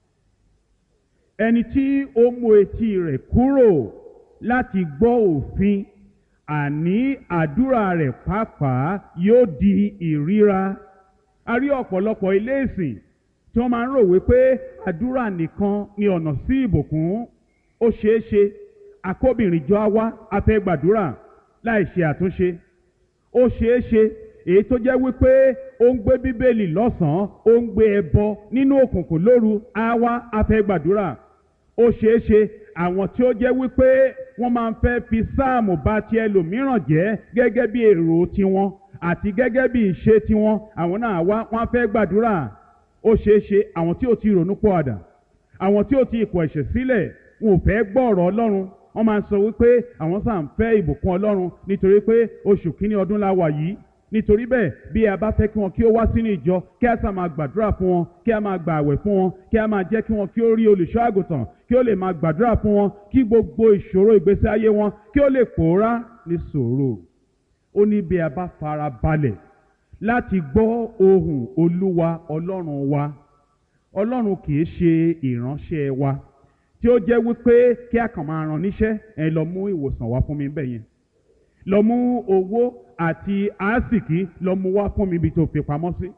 Ẹni tí ó mú etí rẹ̀ kúrò láti gbọ́ òfin, àní àdúrà rẹ̀ pàápàá yóò di ìríra. A rí ọ̀pọ̀lọpọ̀ ilé ìsìn tí wọ́n máa ń rò wípé àdúrà nìkan ni ọ̀nà sí ìbùkún. Ó ṣeé ṣe akóbìnrin jọ á wá a fẹ́ gbàdúrà láì ṣe àtúnṣe. Ó ṣeé ṣe èyí tó jẹ́ wípé ó ń gbé Bíbélì lọ́sàn-án, ó ń gbé ẹbọ nínú òkùnkùn lóru, á wá a fẹ́ gbàdúrà. Ó ṣeé ṣe àwọn tí ó jẹ́ wípé wọ́n máa ń fẹ́ fi sáàmù bà ti ẹlòmíràn jẹ́ gẹ́gẹ́ bí èrò tiwọn àti gẹ́gẹ́ bí ìṣe tiwọn, àwọn náà wá wọ́n fẹ́ gbàdúrà. Ó ṣeé ṣe àwọn tí ó ti ronú pọ̀àdà, àwọn tí ó ti kọ̀ ẹ̀ṣẹ̀ sílẹ̀, wọn ò fẹ́ gbọ́ ọ̀rọ̀ Ọlọ́run. Wọ́n máa ń sọ wípé àwọn sáà ń fẹ́ ìbùkún Ọlọ́run nítorí pé oṣù kìíní ọdún la wà yìí. Nítorí bẹ́ẹ̀ bí a bá fẹ́ kí wọn kí ó wá sínú ìjọ, kí a sá máa gbàdúrà fún wọn, kí a máa gbà àwẹ̀ fún wọn, kí a máa jẹ́ kí wọn kí ó rí olùṣọ́ àgùntàn, kí ó lè máa gbàdúrà fún wọn, kí gbogbo ìṣòro ìgbésí ayé wọn kí ó lè pòórá ní sùúrù. Ó ní bí a bá fara balẹ̀ láti gbọ́ ohùn Olúwa Ọlọ́run wa. Ọlọ́run kì í ṣe ìránṣẹ́ wa tí ó jẹ́ wípé kí a kàn máa rán níṣẹ́, ẹ lọ mú ìwòsàn wá fún mi bẹ́ẹ̀ yẹn, lọ mú owó àti àásìkí lọ mú wá fún mi ibi tó fi pamọ́ sí,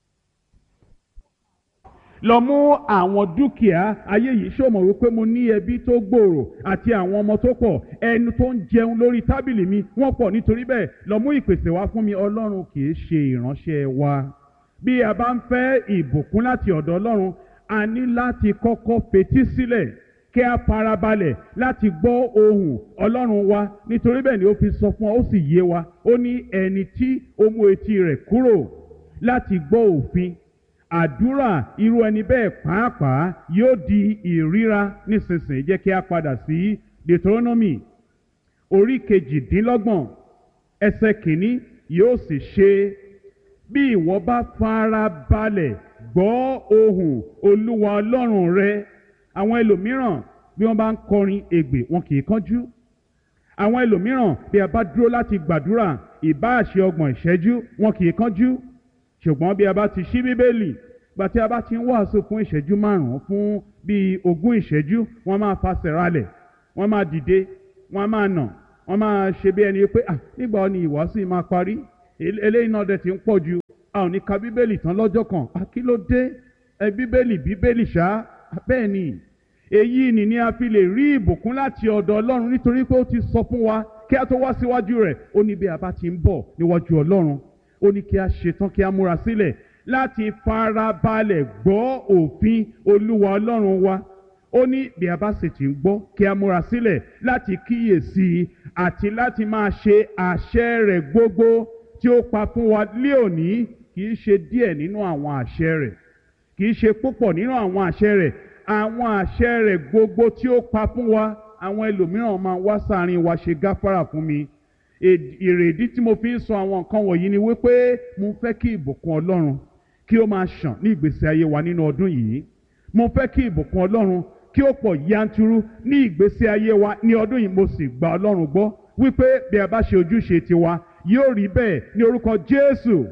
lọ mú àwọn dúkìá ayé yìí. ṣó mọ̀ wípé mo ní ẹbí tó gbòòrò àti àwọn ọmọ tó pọ̀, ẹnu tó ń jẹun lórí tábìlì mi wọ́n pọ̀, nítorí bẹ́ẹ̀ lọ mú ìpèsè wá fún mi. Ọlọ́run kì í ṣe ìránṣẹ́ wa. Bí a bá ń fẹ́ ìbùkún láti ọ̀dọ̀ Ọlọ́run, a ní láti kọ́kọ́ fetí sílẹ̀ kí a farabalẹ̀ láti gbọ́ ohùn Ọlọ́run wa. Nítorí bẹ́ẹ̀ ni ó fi sọ fún ọ, ó sì yé wa. Ó ní ẹni tí ó mú etí rẹ̀ kúrò láti gbọ́ òfin, àdúrà irú ẹni bẹ́ẹ̀ pàápàá yóò di ìríra. Nísinsìnyí jẹ́ kí a padà sí Deuteronomy orí 28 ẹsẹ̀ 1. Yóò sì ṣe bí ìwọ bá farabalẹ̀ gbọ́ ohùn Olúwa Ọlọ́run rẹ. Àwọn ẹlòmíràn bí wọ́n bá ń kọrin ègbè wọn kì í kánjú. Àwọn ẹlòmíràn bí a bá dúró láti gbàdúrà ìbáà ṣe 30 ìṣẹ́jú wọn kì í kánjú. Ṣùgbọ́n bí a bá ti ṣí Bíbélì, gbà tí a bá ti ń wàásù fún ìṣẹ́jú 5 fún bíi 20 ìṣẹ́jú, wọ́n máa fasẹ̀ ralẹ̀, wọ́n máa dìde, wọ́n máa nà, wọ́n máa ṣe bí ẹni pé nígbà wo ni ìwàásù yìí máa parí, eléyìí náà dẹ̀ ti ń pọ̀ jù, a ò ní ka Bíbélì tán lọ́jọ́ kan. Kí ló dé? Bíbélì ṣá. Bẹ́ẹ̀ ni, èyí ni a fi lè rí ìbùkún láti ọ̀dọ̀ Ọlọ́run, nítorí pé ó ti sọ fún wa kí a tó wá síwájú rẹ̀. Ó ní bí a bá ti ń bọ̀ níwájú Ọlọ́run, ó ní kí a ṣetán kí a múra sílẹ̀ láti farabalẹ̀ gbọ́ òfin Olúwa Ọlọ́run wa. Ó ní bí a bá sì ti ń gbọ́ kí a múra sílẹ̀ láti kíyèsí àti láti máa ṣe àṣẹ rẹ̀ gbogbo tí ó pa fún wa lé òní. Kì í ṣe díẹ̀ nínú àwọn àṣẹ rẹ̀, kì í ṣe púpọ̀ nínú àwọn àṣẹ rẹ̀, àwọn àṣẹ rẹ̀ gbogbo tí ó pa fún wa. Àwọn ẹlòmíràn máa wá sáàrin wa ṣe gáfárà fún mi. Ìrèdí tí mo fi ń sọ àwọn nǹkan wọ̀nyí ni wípé mo fẹ́ kí ìbùkún Ọlọ́run kí ó máa ṣàn ní ìgbésí ayé wa nínú ọdún yìí. Mo fẹ́ kí ìbùkún Ọlọ́run kí ó pọ̀ yanturu ní ìgbésí ayé wa ní ọdún yìí. Mo sì gba Ọlọ́run gbọ́ wípé bí a bá ṣe ojúṣe tiwa yóò rí bẹ́ẹ̀ ní orúkọ Jésù.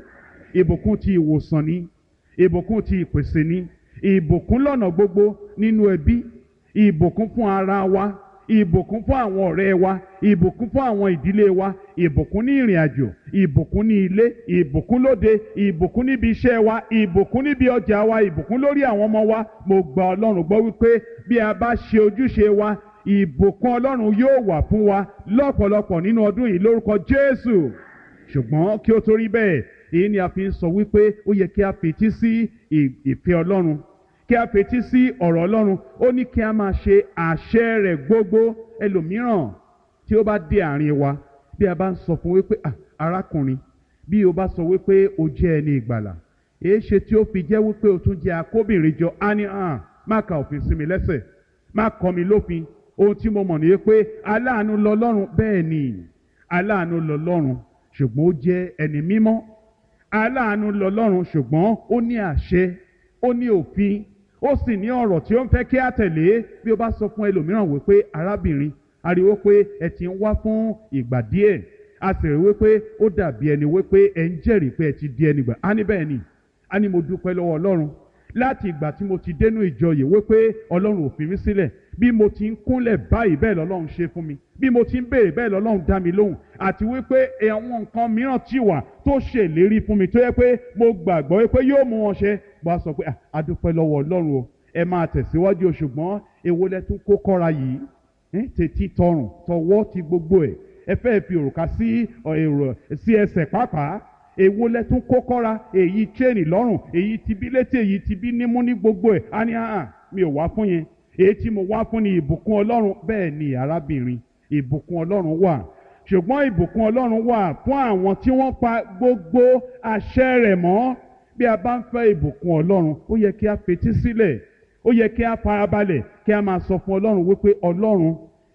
ìbùkún ti ìwòsàn ni, ìbùkún ti ìpèsè ni, ìbùkún lọ́nà gbogbo nínú ẹbí, ìbùkún fún ara wa, ìbùkún fún àwọn ọ̀rẹ́ wa, ìbùkún fún àwọn ìdílé wa, ìbùkún ní ìrìn àjò, ìbùkún ní ilé, ìbùkún lóde, ìbùkún níbi iṣẹ́ wa, ìbùkún níbi ọjà wa, ìbùkún lórí àwọn ọmọ wa. Mo gba Ọlọ́run gbọ́ wípé bí a bá ṣe ojúṣe wa, ìbùkún Ọlọ́run yóò wà fún wa lọ́pọ̀lọpọ̀ nínú ọdún yìí lórúkọ Jésù. Ṣùgbọ́n kí ó tó rí bẹ́ẹ̀, èyí ni a fi ń sọ wípé ó yẹ kí a fetí sí ìfẹ́ Ọlọ́run, kí a fetí sí ọ̀rọ̀ Ọlọ́run. Ó ní kí a máa ṣe àṣẹ rẹ̀ gbogbo. Ẹlòmíràn tí ó bá dé àárín wa, bí a bá ń sọ fún wípé arákùnrin, bí o bá sọ wípé o jẹ́ ẹni ìgbàlà, èé ṣe tí ó fi jẹ́ wípé o tún jẹ́ akóbìnrin jọ. Á ní má ka òfin sí mi lẹ́sẹ̀, má kọ́ mi lófin. Ohun tí mo mọ̀ ní pé aláàánú lọ́lọ́run. Bẹ́ẹ̀ ni aláàánú lọ́lọ́run, ṣùgbọ́n ó jẹ́ ẹni mímọ́. Aláàánú lọ́lọ́run, ṣùgbọ́n ó ní àṣẹ, ó ní òfin, ó sì ní ọ̀rọ̀ tí ó ń fẹ́ kí á tẹ̀lé. Bí ó bá sọ fún ẹlòmíràn wípé arábìnrin, a rí wípé ẹ ti ń wá fún ìgbà díẹ̀, a sì rí wípé ó dàbí ẹni wípé ẹ ń jẹ́rìí pé ẹ ti di ẹni gbà. Á ní bẹ́ẹ̀ ni, á ní mo dúpẹ́ lọ́wọ́ Ọlọ́run láti ìgbà tí mo ti dénú ìjọ yìí wípé Ọlọ́run ò fi mí sílẹ̀. Bí mo ti ń kúnlẹ̀ báyìí bẹ́ẹ̀ lọ́lọ́run ṣe fún mi, bí mo ti ń béèrè bẹ́ẹ̀ lọ́lọ́run dá mi lóhùn, àti wípé àwọn nǹkan mìíràn tí wà tó ṣèlérí fún mi tó yẹ pé mo gbàgbọ́ wípé yóò mú wọn ṣẹ. Bá a sọ pé a dúpẹ́ lọ́wọ́ Ọlọ́run o, ẹ máa tẹ̀síwájú o. Ṣùgbọ́n èwo lẹ tún kó kọ́ra yìí, tètè tọrùn tọwọ́ ti gbogbo ẹ̀, ẹ fẹ́ fi òrùka sí ẹsẹ̀ pàápàá. Èwo lẹ tún kó kọ́ra, èyí chéènì lọ́rùn, èyí ti bí létí, èyí ti bí nímú ní gbogbo ẹ̀. Á ní mi ò wá fún yẹn, èyí tí mo wá fún ni ìbùkún Ọlọ́run. Bẹ́ẹ̀ ni arábìnrin, ìbùkún Ọlọ́run wà, ṣùgbọ́n ìbùkún Ọlọ́run wà fún àwọn tí wọ́n pa gbogbo àṣẹ rẹ̀ mọ́. Bí a bá ń fẹ́ ìbùkún Ọlọ́run, ó yẹ kí a fetí sílẹ̀, ó yẹ kí a farabalẹ̀, kí a máa sọ fún Ọlọ́run wípé Ọlọ́run,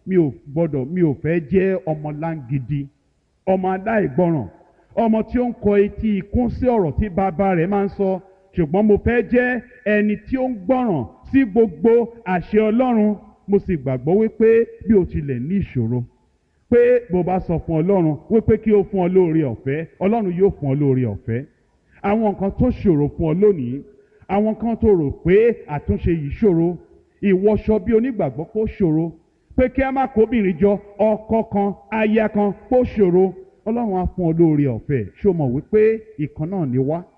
mi ò fẹ́ jẹ́ ọmọ láńgidi, ọmọ aláìgbọràn, ọmọ tí ó ń kọ etí ikún sí ọ̀rọ̀ tí bàbá rẹ̀ máa ń sọ. Ṣùgbọ́n mo fẹ́ jẹ́ ẹni tí ó ń gbọ́ràn sí gbogbo àṣẹ Ọlọ́run. Mo sì gbàgbọ́ wípé bí o tilẹ̀ ní ìṣòro, pé bó bá sọ fún Ọlọ́run wípé kí ó fún ọ lóore ọ̀fẹ́, Ọlọ́run yóò fún ọ lóore ọ̀fẹ́. Àwọn nǹkan tó ṣòro fún ọ lónìí, àwọn kan tó rò pé àtúnṣe yìí ṣòro, ìwọṣọ bí onígbàgbọ́ kó ṣòro, pé kí a má kóbìnrin jọ, ọkọ kan, aya kan kó ṣòro, Ọlọ́run á fún ọ lóore ọ̀fẹ́. Ṣó mọ̀ wípé ìkan náà ni wá,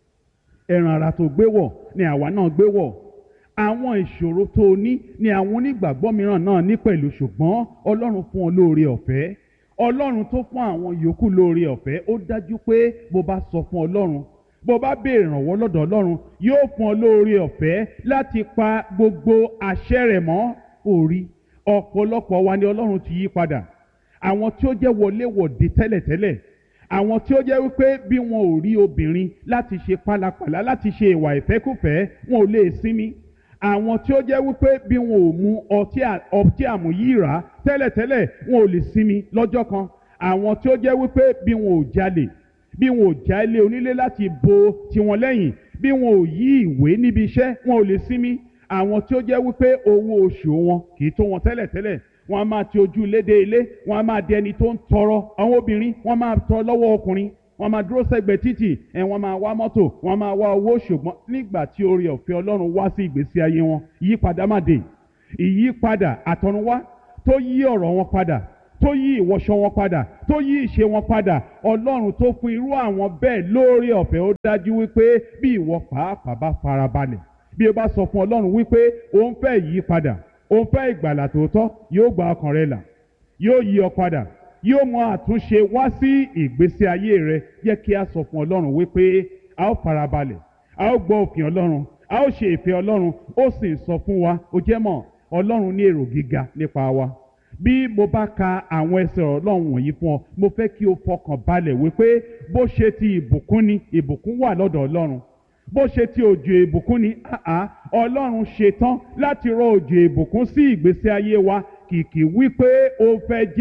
ẹran ara tó gbé wọ̀ ni àwa náà gbé wọ̀. Àwọn ìṣòro tó ní ni àwọn onígbàgbọ́ mìíràn náà ní pẹ̀lú, ṣùgbọ́n Ọlọ́run fún ọ lóore ọ̀fẹ́. Ọlọ́run tó fún àwọn yòókù lóore ọ̀fẹ́, ó dájú pé bó bá sọ fún Ọlọ́run, bó bá béèrè ìrànwọ́ lọ́dọ̀ Ọlọ́run, yóò fún ọ lóore ọ̀fẹ́ láti pa gbogbo àṣẹ rẹ̀ mọ́. Orí ọ̀pọ̀lọpọ̀ wa ni Ọlọ́run ti yí padà. Àwọn tí ó jẹ́ wọléwọ̀de tẹ́lẹ̀tẹ́lẹ̀, àwọn tí ó jẹ́ wípé bí wọn ò rí obìnrin láti ṣe pálapàla, láti ṣe ìwà ìfẹ́kùfẹ́, wọn ò lè sinmi. Àwọn tí ó jẹ́ wípé bí wọn ò mu ọtí àmúyíra tẹ́lẹ̀tẹ́lẹ̀, wọn ò lè sinmi lọ́jọ́ kan. Àwọn tí ó jẹ́ wípé bí wọn ò jalè, bí wọn ò já ilé onílé láti bo tiwọn lẹ́yìn, bí wọn ò yí ìwé níbi iṣẹ́, wọn ò lè sinmi. Àwọn tí ó jẹ́ wípé owó oṣù wọn kì í tó wọn tẹ́lẹ̀tẹ́lẹ̀, wọ́n á máa ti ojú ilé dé ilé, wọ́n á máa di ẹni tó ń tọrọ. Àwọn obìnrin wọ́n máa tọrọ lọ́wọ́ ọkùnrin, wọ́n máa dúró sẹ́gbẹ̀ẹ́ títì, wọ́n máa wá mọ́tò, wọ́n máa wá owó. Ṣùgbọ́n nígbà tí oore ọ̀fẹ́ Ọlọ́run wá sí ìgbésí ayé wọn, ìyípadà máa dé. Ìyípadà àtọ̀runwá tó yí ọ̀rọ̀ wọn padà, tó yí ìwọṣọ wọn padà, tó yí ìṣe wọn padà. Ọlọ́run tó fún irú àwọn bẹ́ẹ̀ lóore ọ̀fẹ́, ó dájú wípé bí ìwọ pàápàá bá farabalẹ̀, bí o bá sọ fún Ọlọ́run wípé òun fẹ́ ìyípadà, òun fẹ́ ìgbàlà tòótọ́, yóò gba ọkàn rẹ là, yóò yí ọ padà, yóò mú àtúnṣe wá sí ìgbésí ayé rẹ. Jẹ́ kí a sọ fún Ọlọ́run wípé a ó farabalẹ̀, a ó gbọ́ òfin Ọlọ́run, a ó ṣe ìfẹ́ Ọlọ́run. Ó sì sọ fún wa, ó jẹ́ mọ̀, Ọlọ́run ní èrò gíga nípa wa. Bí mo bá ka àwọn ẹsẹ̀ Ọlọ́run wọ̀nyí fún ọ, mo fẹ́ kí o fọkàn balẹ̀ wípé bó ṣe ti ìbùkún ni, ìbùkún wà lọ́dọ̀ Ọlọ́run. Bó ṣe ti òjò ìbùkún ni, Ọlọ́run ṣetán láti rọ òjò ìbùkún sí ìgbésí ayé wa. Kìkì wípé ó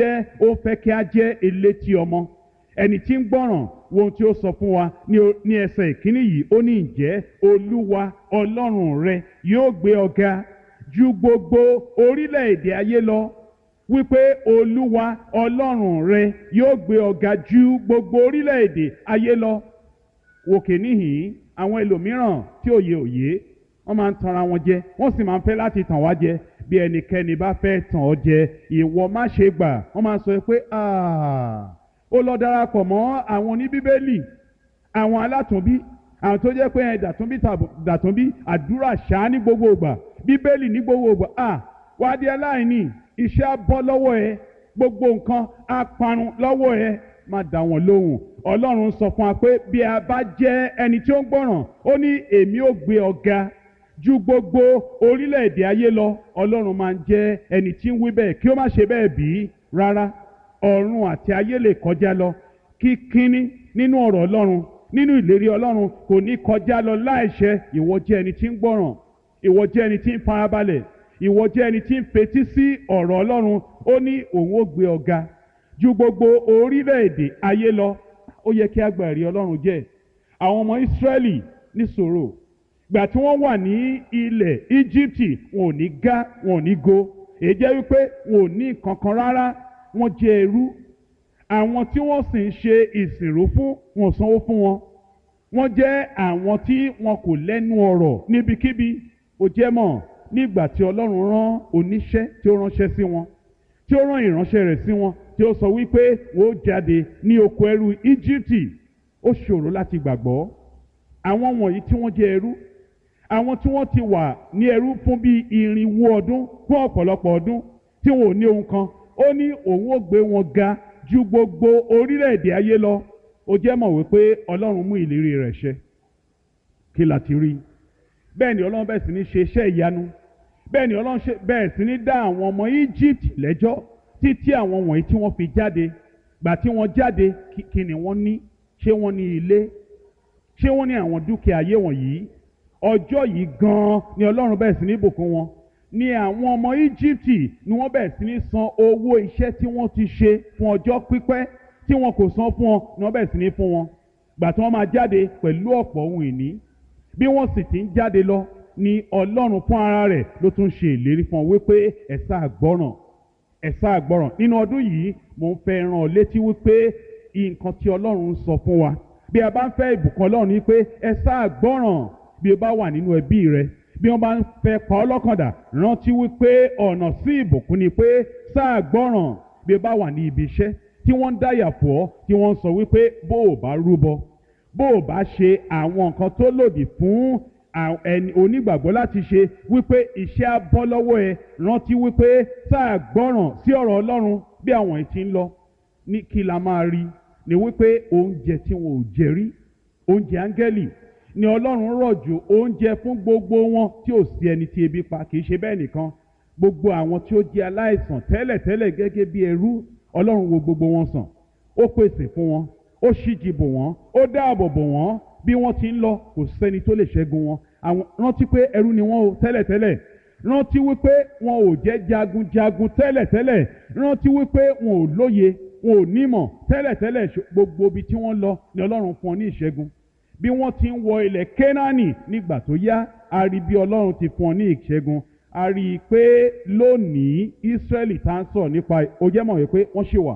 fẹ́ kí a jẹ́ elétí ọmọ, ẹni tí ń gbọ́ràn. Wo ohun tí ó sọ fún wa ní ẹsẹ̀ ìkíní yìí. Ó ní, ǹjẹ́ Olúwa Ọlọ́run rẹ yóò gbé ọ ga ju gbogbo orílẹ̀-èdè ayé lọ. Wípé Olúwa Ọlọ́run rẹ yóò gbé ọ ga ju gbogbo orílẹ̀-èdè ayé lọ. wòkè níhìn àwọn ẹlòmíràn tí òye òye wọ́n máa ń tanra wọn jẹ wọ́n sì máa ń fẹ́ láti tàn wá jẹ bí ẹnikẹ́ni bá fẹ́ tàn ọ́ jẹ ìwọ má ṣe gbà wọ́n máa ń sọ pé ó lọ darapọ̀ mọ́ àwọn oníbíbélì àwọn alátùnbí àwọn tó jẹ́ pé dàtúnbí àdúrà ṣáá ní gbogbo ìgbà bíbélì ní gbogbo ìgbà wá di aláìní iṣẹ́ á bọ́ lọ́wọ́ ẹ gbogbo nǹkan á parun lọ́wọ́ ẹ má dá wọn lóhùn ọlọ́run sọ fún wa pé bí a bá jẹ́ ẹni tí ó ń gbọ́ràn ó ní èmi ó gbé ọ ga ju gbogbo orílẹ̀-èdè ayé lọ ọlọ́run máa ń jẹ́ ẹni tí ń wí bẹ́ẹ̀ kí ó má ṣe bẹ́ẹ̀ bí rárá ọ̀run àti ayé lè kọjá lọ kí kínní nínú ọ̀rọ̀ ọlọ́run nínú ìlérí ọlọ́run kò ní kọjá lọ láìṣẹ ìwọ jẹ́ ẹni tí ń gbọ́ràn ìwọ jẹ́ ẹni tí ń farabalẹ̀ ìwọ jẹ́ ẹni tí ń fetí sí ọ̀rọ̀ ọlọ́run ó ní òun ó gbé ọ ga ju gbogbo orílẹ̀-èdè ayé lọ ó yẹ kí a gba ẹ̀rí ọlọ́run jẹ́ àwọn ọmọ Ísírẹ́lì ní sùúrù gbà tí wọ́n wà ní ilẹ̀ Íjíbítì wọn ò ní gá wọn ò ní go èyí jẹ́ wípé wọn ò ní kankan rárá wọ́n jẹ́ ẹrú àwọn tí wọ́n sì ń ṣe ìsìnrú fún wọn sanwó fún wọn wọ́n jẹ́ àwọn tí wọn kò lẹ́nu ọ̀rọ̀ níbikíbi ó jẹ́ mọ̀ nígbà tí Ọlọ́run rán oníṣẹ́ tí ó ránṣẹ́ sí wọn tí ó rán ìránṣẹ́ rẹ̀ sí wọn tí ó sọ wípé wọ́n ó jáde ní oko ẹrú Íjíbítì ó ṣòro láti gbàgbọ́ àwọn wọ̀nyí tí wọ́n jẹ́ ẹrú àwọn tí wọ́n ti wà ní ẹrú fún bíi 400 ọdún fún ọ̀pọ̀lọpọ̀ ọdún tí wọn ò ní ohun kan ó ní òun ó gbé wọn ga ju gbogbo orílẹ̀-èdè ayé lọ ó jẹ́ mọ̀ wípé Ọlọ́run mú ìlérí rẹ̀ ṣẹ kí la ti rí bẹ́ẹ̀ ni Ọlọ́run bẹ̀rẹ̀ sí ní ṣe iṣẹ́ ìyanu bẹ́ẹ̀ ni Ọlọ́run bẹ̀rẹ̀ sí ní dá àwọn ọmọ Egypt lẹ́jọ́ títí àwọn wọ̀nyí tí wọ́n fi jáde gbà tí wọ́n jáde kí ni wọ́n ní ṣé wọ́n ní ilé ṣé wọ́n ní àwọn dúkìá ayé wọ̀nyí ọjọ́ yìí gan-an ni Ọlọ́run bẹ̀rẹ̀ sí ní bùkún wọn ni àwọn ọmọ Íjíbítì ni wọ́n bẹ̀rẹ̀ sí ní san owó iṣẹ́ tí wọ́n ti ṣe fún ọjọ́ pípẹ́ tí wọn kò san fún wọn ni wọ́n bẹ̀rẹ̀ sí ní fún wọn gbà tí wọ́n máa jáde pẹ̀lú ọ̀pọ̀ ohun ìní bí wọ́n sì ti ń jáde lọ ni Ọlọ́run fún ara rẹ̀ ló tún ṣe ìlérí fún wọn wípé ẹ sáà gbọ́ràn nínú ọdún yìí mò ń fẹ́ rán ọ létí wípé nǹkan tí Ọlọ́run sọ fún wa bí a bá ń fẹ́ ìbùkún Ọlọ́run ni pé ẹ sáà gbọ́ràn bí o bá wà nínú ẹbí rẹ bí wọ́n bá ń fẹ́ pa ọ́ lọ́kàndà rántí wípé ọ̀nà sí ìbùkún ni pé sáà gbọ́ràn bí o bá wà ní ibi iṣẹ́ tí wọ́n ń dáyà fún ọ tí wọ́n ń sọ wípé bó o bá rúbọ bó o bá ṣe àwọn nǹkan tó lòdì fún ẹni onígbàgbọ́ láti ṣe wípé iṣẹ́ á bọ́ lọ́wọ́ ẹ rántí wípé sáà gbọ́ràn sí ọ̀rọ̀ Ọlọ́run bí àwọn èyí ti ń lọ ní kí la máa rí ni wípé oúnjẹ tí wọn ò jẹ rí oúnjẹ áńgẹ́lì ni Ọlọ́run rọ̀jò oúnjẹ fún gbogbo wọn tí ò sí ẹni tí ebi pa kì í ṣe bẹ́ẹ̀ nìkan gbogbo àwọn tí ó jẹ́ aláìsàn tẹ́lẹ̀tẹ́lẹ̀ gẹ́gẹ́ bí ẹrú Ọlọ́run wo gbogbo wọn sàn ó pèsè fún wọn ó ṣíji bò wọ́n ó dáàbò bò wọ́n bí wọ́n ti ń lọ kò sẹ́ni tó lè ṣẹ́gun wọn àwọn rántí pé ẹrú ni wọ́n o tẹ́lẹ̀tẹ́lẹ̀ rántí wípé wọn ò jẹ́ jagunjagun tẹ́lẹ̀tẹ́lẹ̀ rántí wípé wọn ò lóye wọn ò nímọ̀ tẹ́lẹ̀tẹ́lẹ̀ gbogbo ibi tí wọ́n lọ ni Ọlọ́run fún ọ ní ìṣẹ́gun bí wọ́n ti ń wọ ilẹ̀ Kénáánì nígbà tó yá a rí bí Ọlọ́run ti fún ọ ní ìṣẹ́gun a rí i pé lónìí Ísírẹ́lì tá ń sọ̀rọ̀ nípa ó jẹ́ mọ̀ wípé wọ́n ṣì wà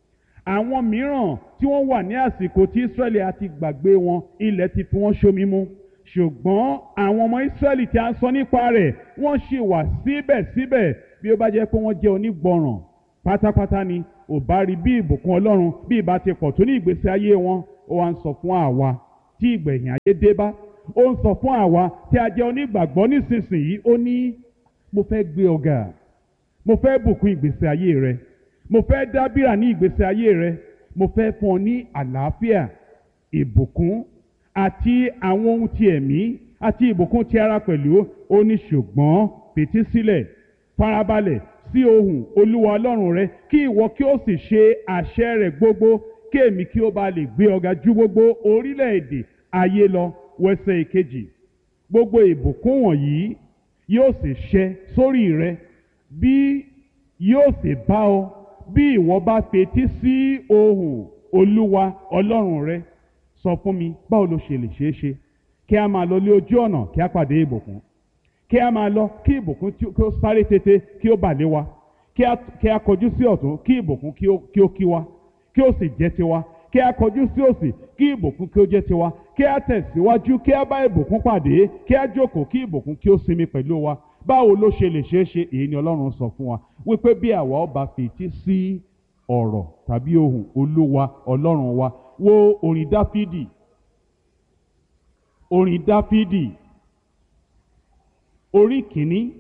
àwọn mìíràn tí wọ́n wà ní àsìkò tí Ísírẹ́lì àti gbàgbé wọn ilẹ̀ ti fi wọ́n ṣomi mu ṣùgbọ́n àwọn ọmọ Ísírẹ́lì tí a ń sọ nípa rẹ̀ wọ́n ṣì wà síbẹ̀síbẹ̀ bí ó bá jẹ́ pé wọ́n jẹ́ onígbọràn pátápátá ni ò bá rí bí ìbùkún Ọlọ́run bí ìbá ti pọ̀ tó ní ìgbésí ayé wọn ó wá ń sọ fún àwa tí ìgbẹ̀yìn ayé dé bá ó ń sọ fún àwa tí a jẹ́ onígbàgbọ́ nísinsìnyí ó ní mo fẹ́ gbé ọ ga mo fẹ́ bùkún ìgbésí ayé rẹ mo fẹ́ dábìrà ní ìgbésí ayé rẹ mo fẹ́ fún ọ ní àlàáfíà ìbùkún àti àwọn ohun ti ẹ̀mí àti ìbùkún ti ara pẹ̀lú ó ní ṣùgbọ́n fetí sílẹ̀ farabalẹ̀ sí ohùn Olúwa Ọlọ́run rẹ kí ìwọ kí ó sì ṣe àṣẹ rẹ̀ gbogbo kí èmi kí ó bá lè gbé ọ ga ju gbogbo orílẹ̀-èdè ayé lọ wẹsẹ̀ ìkejì gbogbo ìbùkún wọ̀nyí yóò sì ṣẹ sórí rẹ bí yóò sì bá ọ bí ìwọ bá fetí sí ohùn Olúwa Ọlọ́run rẹ sọ fún mi báwo ló ṣe lè ṣeé ṣe kí a máa lọ lé ojú ọ̀nà kí a pàdé ìbùkún kí a máa lọ kí ìbùkún kí ó sáré tètè kí ó bà lé wa kí a kọjú sí ọ̀tún kí ìbùkún kí ó kí wa kí ó sì jẹ́ tiwa kí a kọjú sí òsì kí ìbùkún kí ó jẹ́ tiwa, kí a tẹ̀síwájú kí a bá ìbùkún pàdé, kí a jókòó kí ìbùkún kí ó sinmi pẹ̀lú wa. Báwo ló ṣe lè ṣeé ṣe? Èyí ni Ọlọ́run sọ fún wa wípé bí àwa ó bá fetí sí ọ̀rọ̀ tàbí ohùn Olúwa Ọlọ́run wa. Wo orin Dáfídì, orin Dáfídì orí kìíní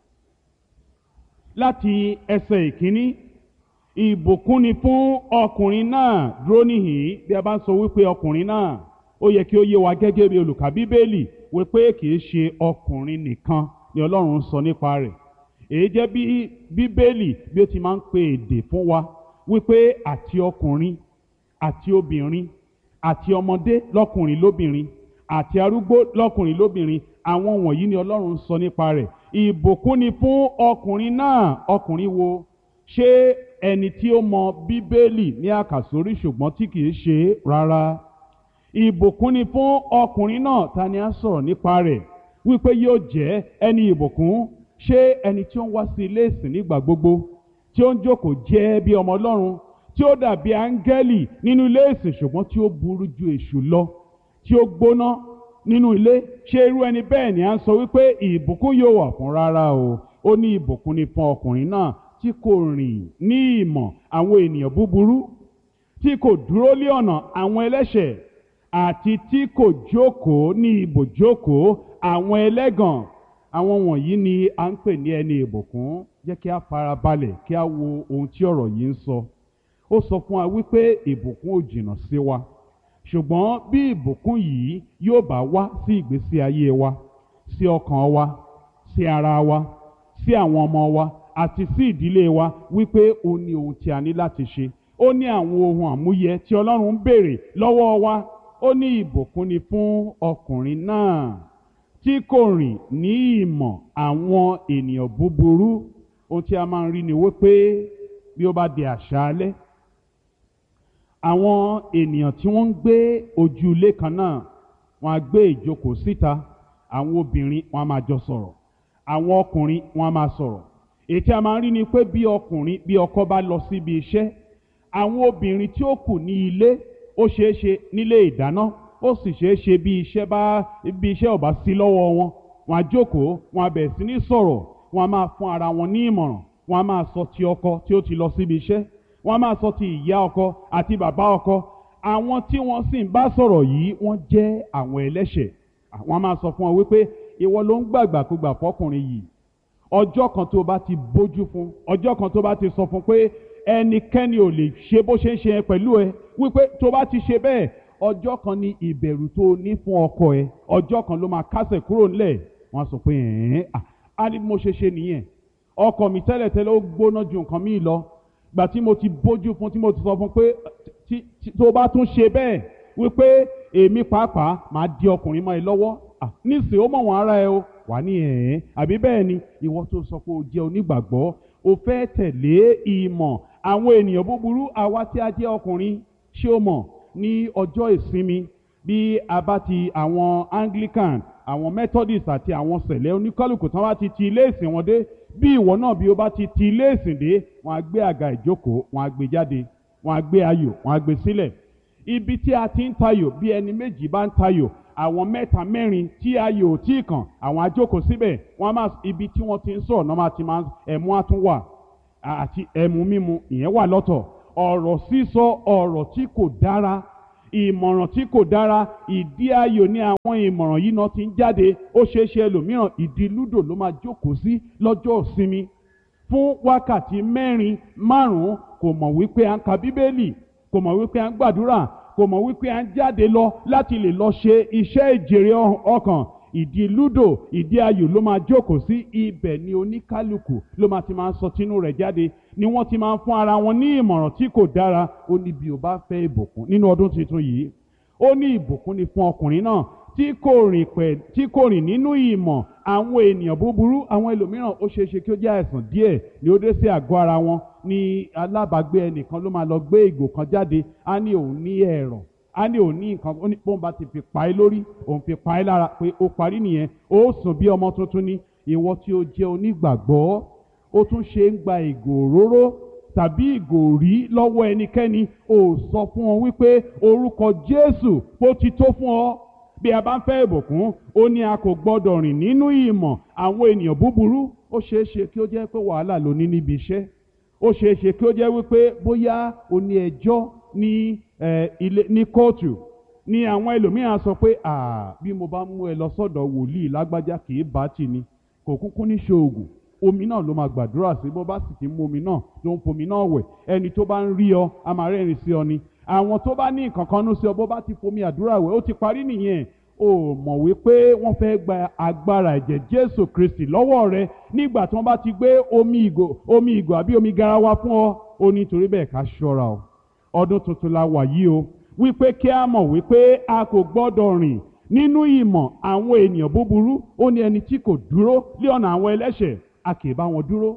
láti ẹsẹ̀ ìkíní. Ìbùkún ni fún ọkùnrin náà. Dúró níhìn-ín. Bí a bá ń sọ wípé ọkùnrin náà, ó yẹ kí ó yé wa gẹ́gẹ́ bí olùkà Bíbélì wípé kìí ṣe ọkùnrin nìkan ni Ọlọ́run sọ nípa rẹ̀. Èyí jẹ́ bí Bíbélì bí ó ti máa ń pe èdè fún wa wípé àti ọkùnrin àti obìnrin àti ọmọdé lọ́kùnrin lóbìnrin àti arúgbó lọ́kùnrin lóbìnrin, àwọn wọ̀nyí ni Ọlọ́run sọ nípa rẹ̀. Ìbùkún ni fún ọkùnrin náà. Ọkùnrin wo? Ṣé ẹni tí ó mọ Bíbélì ní àkàsórí ṣùgbọ́n tí kìí ṣe rárá? Ìbùkún ni fún ọkùnrin náà. Ta ni a sọ̀rọ̀ nípa rẹ̀ wípé yóò jẹ́ ẹni ìbùkún? Ṣé ẹni tí ó ń wá sí ilé ìsìn nígbà gbogbo, tí ó ń jókòó jẹ́ bí ọmọ Ọlọ́run, tí ó dàbí áńgẹ́lì nínú ilé ìsìn ṣùgbọ́n tí ó burú ju èṣù lọ, tí ó gbóná nínú ilé? Ṣé irú ẹni bẹ́ẹ̀ ni à ń sọ wípé ìbùkún yóò wà fún? Rárá o. Ó ní ìbùkún ni fún ọkùnrin náà tí kò rìn ní ìmọ̀ àwọn ènìyàn búburú, tí kò dúró lé ọ̀nà àwọn ẹlẹ́ṣẹ̀, àti tí kò jókòó ní ibùjókòó àwọn ẹlẹ́gàn. Àwọn wọ̀nyí ni à ń pè ní ẹni ìbùkún. Jẹ́ kí a fara balẹ̀ kí a wo ohun tí ọ̀rọ̀ yìí ń sọ. Ó sọ fún wa wípé ìbùkún ò jìnnà sí wa, ṣùgbọ́n bí ìbùkún yìí yóò bá wá sí ìgbésí ayé wa, sí ọkàn wa, sí ara wa, sí àwọn ọmọ wa àti sí ìdílé wa, wípé ó ní ohun tí a ní láti ṣe. Ó ní àwọn ohun àmúyẹ tí Ọlọ́run ń béèrè lọ́wọ́ wa. Ó ní ìbùkún ni fún ọkùnrin náà tí kò rìn ní ìmọ̀ àwọn ènìyàn búburú. Ohun tí a máa ń rí ni wípé bí ó bá di àṣálẹ́, àwọn ènìyàn tí wọ́n ń gbé ojú ilé kan náà, wọ́n á gbé ìjókòó síta. Àwọn obìnrin wọ́n á máa jọ sọ̀rọ̀, àwọn ọkùnrin wọ́n á máa sọ̀rọ̀. Èyí tí a máa ń rí ni pé bí ọkọ bá lọ síbi iṣẹ́, àwọn obìnrin tí ó kù ní ilé, ó ṣeé ṣe nílé ìdáná, ó sì ṣeé ṣe bí iṣẹ́ ò bá sí lọ́wọ́ wọn, wọ́n á jókòó, wọ́n á bẹ̀rẹ̀ sí ní sọ̀rọ̀, wọ́n á máa fún ara wọn ní ìmọ̀ràn, wọ́n á máa sọ ti ọkọ tí ó ti lọ síbi iṣẹ́, wọ́n á máa sọ ti ìyá ọkọ àti bàbá ọkọ. Àwọn tí wọ́n sì ń bá sọ̀rọ̀ yìí wọ́n jẹ́ àwọn ẹlẹ́ṣẹ̀. Wọ́n á máa sọ fún wọn wípé ìwọ ló ń gbàgbàkúgbà fọkùnrin yìí. Ọjọ́ kan tó bá ti bójú fún, ọjọ́ kan tó bá ti sọ fún pé ẹnikẹ́ni ò lè ṣe bó ṣe ń ṣe pẹ̀lú ẹ, wípé tó bá ti ṣe bẹ́ẹ̀, ọjọ́ kan ni ìbẹ̀rù tó ní fún ọkọ ẹ, ọjọ́ kan ló máa kásẹ̀ kúrò nílẹ̀. Wọ́n á sọ pé á ní mo ṣe ṣe nìyẹn. Ọkọ mi tẹ́lẹ̀tẹ́lẹ̀ ó gbóná ju nǹkan míì lọ. Gbà tí mo ti bójú fún, tí mo ti sọ fún pé tó bá tún ṣe bẹ́ẹ̀, wípé èmi pàápàá máa di ọkùnrin mọ́ ẹ lọ́wọ́. Nísìnyí ó mọ̀ wọ́n ara ẹ o. Wà ní àbí bẹ́ẹ̀ ni? Ìwọ tó sọ pé o jẹ́ onígbàgbọ́, o fẹ́ tẹ̀lé ìmọ̀ àwọn ènìyàn búburú. Àwa tí a jẹ́ ọkùnrin, ṣé o mọ̀ ní ọjọ́ ìsinmi bí a bá ti àwọn Anglican, àwọn Methodist àti àwọn sẹ̀lẹ̀ oníkálùkù tán bá ti ilé ìsìn wọn dé, bí ìwọ náà bí o bá ti ilé ìsìn dé, wọ́n á gbé àga ìjókòó, wọ́n á gbé jáde, wọ́n á gbé ayò, wọ́n á gbé sílẹ̀. Ibi tí a ti ń tayò, bí ẹni méjì bá ń tayò, àwọn mẹ́ta mẹ́rin tí ayò ò tí kàn, àwọn á jókòó síbẹ̀. Wọ́n á máa, ibi tí wọ́n ti ń sọ̀rọ̀ náà ti máa, ẹmu á tún wà àti ẹmu mímu, ìyẹn wà lọ́tọ̀. Ọ̀rọ̀ sísọ, ọ̀rọ̀ tí kò dára, ìmọ̀ràn tí kò dára, ìdí ayò ní àwọn ìmọ̀ràn yìí náà ti ń jáde. Ó ṣeé ṣe ẹlòmíràn ìdí lúdò ló máa jókòó sí lọ́jọ́ ìsinmi fún wákàtí 4-5. Kò mọ̀ wípé à ń ka Bíbélì, kò mọ̀ wípé à ń gbàdúrà, kò mọ̀ wípé à ń jáde lọ láti lè lọ ṣe iṣẹ́ ìjèrè ọkàn. Ìdí lúdò, ìdí ayò ló máa jókòó sí. Ibẹ̀ ni oníkálukú ló máa ti máa sọ tinú rẹ̀ jáde, ni wọ́n ti máa fún ara wọn ní ìmọ̀ràn tí kò dára. Ó ní bí o bá fẹ́ ìbùkún nínú ọdún tuntun yìí, ó ní ìbùkún ni fún ọkùnrin náà tí kò rìn nínú ìmọ̀ àwọn ènìyàn búburú. Àwọn ẹlòmíràn ó ṣeé ṣe kí ó jẹ́ àìsàn díẹ̀ ni ó dé sí àgọ́ ara wọn. Ní alábàágbé ẹnìkan ló máa lọ gbé ìgò kan jáde, á ní òun ní ẹ̀rọ̀, á ní òun ní nǹkan, ó ní bóun bá ti fi pa ẹ́ lórí, òun fi pa ẹ́ lára, pé ó parí nìyẹn, ó sùn bí ọmọ tuntun ni. Ìwọ tí ó jẹ́ onígbàgbọ́, ó tún ṣe ń gba ìgò òróró tàbí ìgò rí lọ́wọ́ ẹnikẹ́ni, ò sọ fún wọn wípé orúkọ Jésù ó ti tó fún ọ. Bí a bá ń fẹ́ ìbùkún, ó ní a kò gbọdọ̀ rìn nínú ìmọ̀ àwọn ènìyàn búburú. Ó ṣeé ṣe kí ó jẹ́ pé wàhálà ló ní níbi iṣẹ́. Ó ṣeé ṣe kí ó jẹ́ wípé bóyá o ní ẹjọ́ ní kóòtù, ní àwọn ẹlòmíràn sọ pé bí mo bá mú ẹ lọ sọ́dọ̀ wòlíì lágbájá kì í bá tì ní, kò kúkú ní ṣoògùn, omi náà ló máa gbàdúrà sí, bó bá sì ti mú omi náà ló ń fomi náà wẹ̀, ẹni tó bá ń rí ọ a máa rẹ́rìn sí ọ ni. Àwọn tó bá ní nǹkan kan nú sí ọ, bó bá ti fomi àdúrà wẹ̀ ó ti parí nìyẹn. O mọ̀ wípé wọ́n fẹ́ gba agbára ẹ̀jẹ̀ Jésù Kristi lọ́wọ́ rẹ nígbà tí wọ́n bá ti gbé omi ìgò àbí omi garawa fún ọ. Ó ní torí bẹ́ẹ̀ ká ṣọ́ra o. Ọdún tuntun la wà yìí o, wípé kí a mọ̀ wípé a kò gbọ́dọ̀ rìn nínú ìmọ̀ àwọn ènìyàn búburú. Ó ní ẹni tí kò dúró lé ọ̀nà àwọn ẹlẹ́ṣẹ̀, a kì í bá wọn dúró,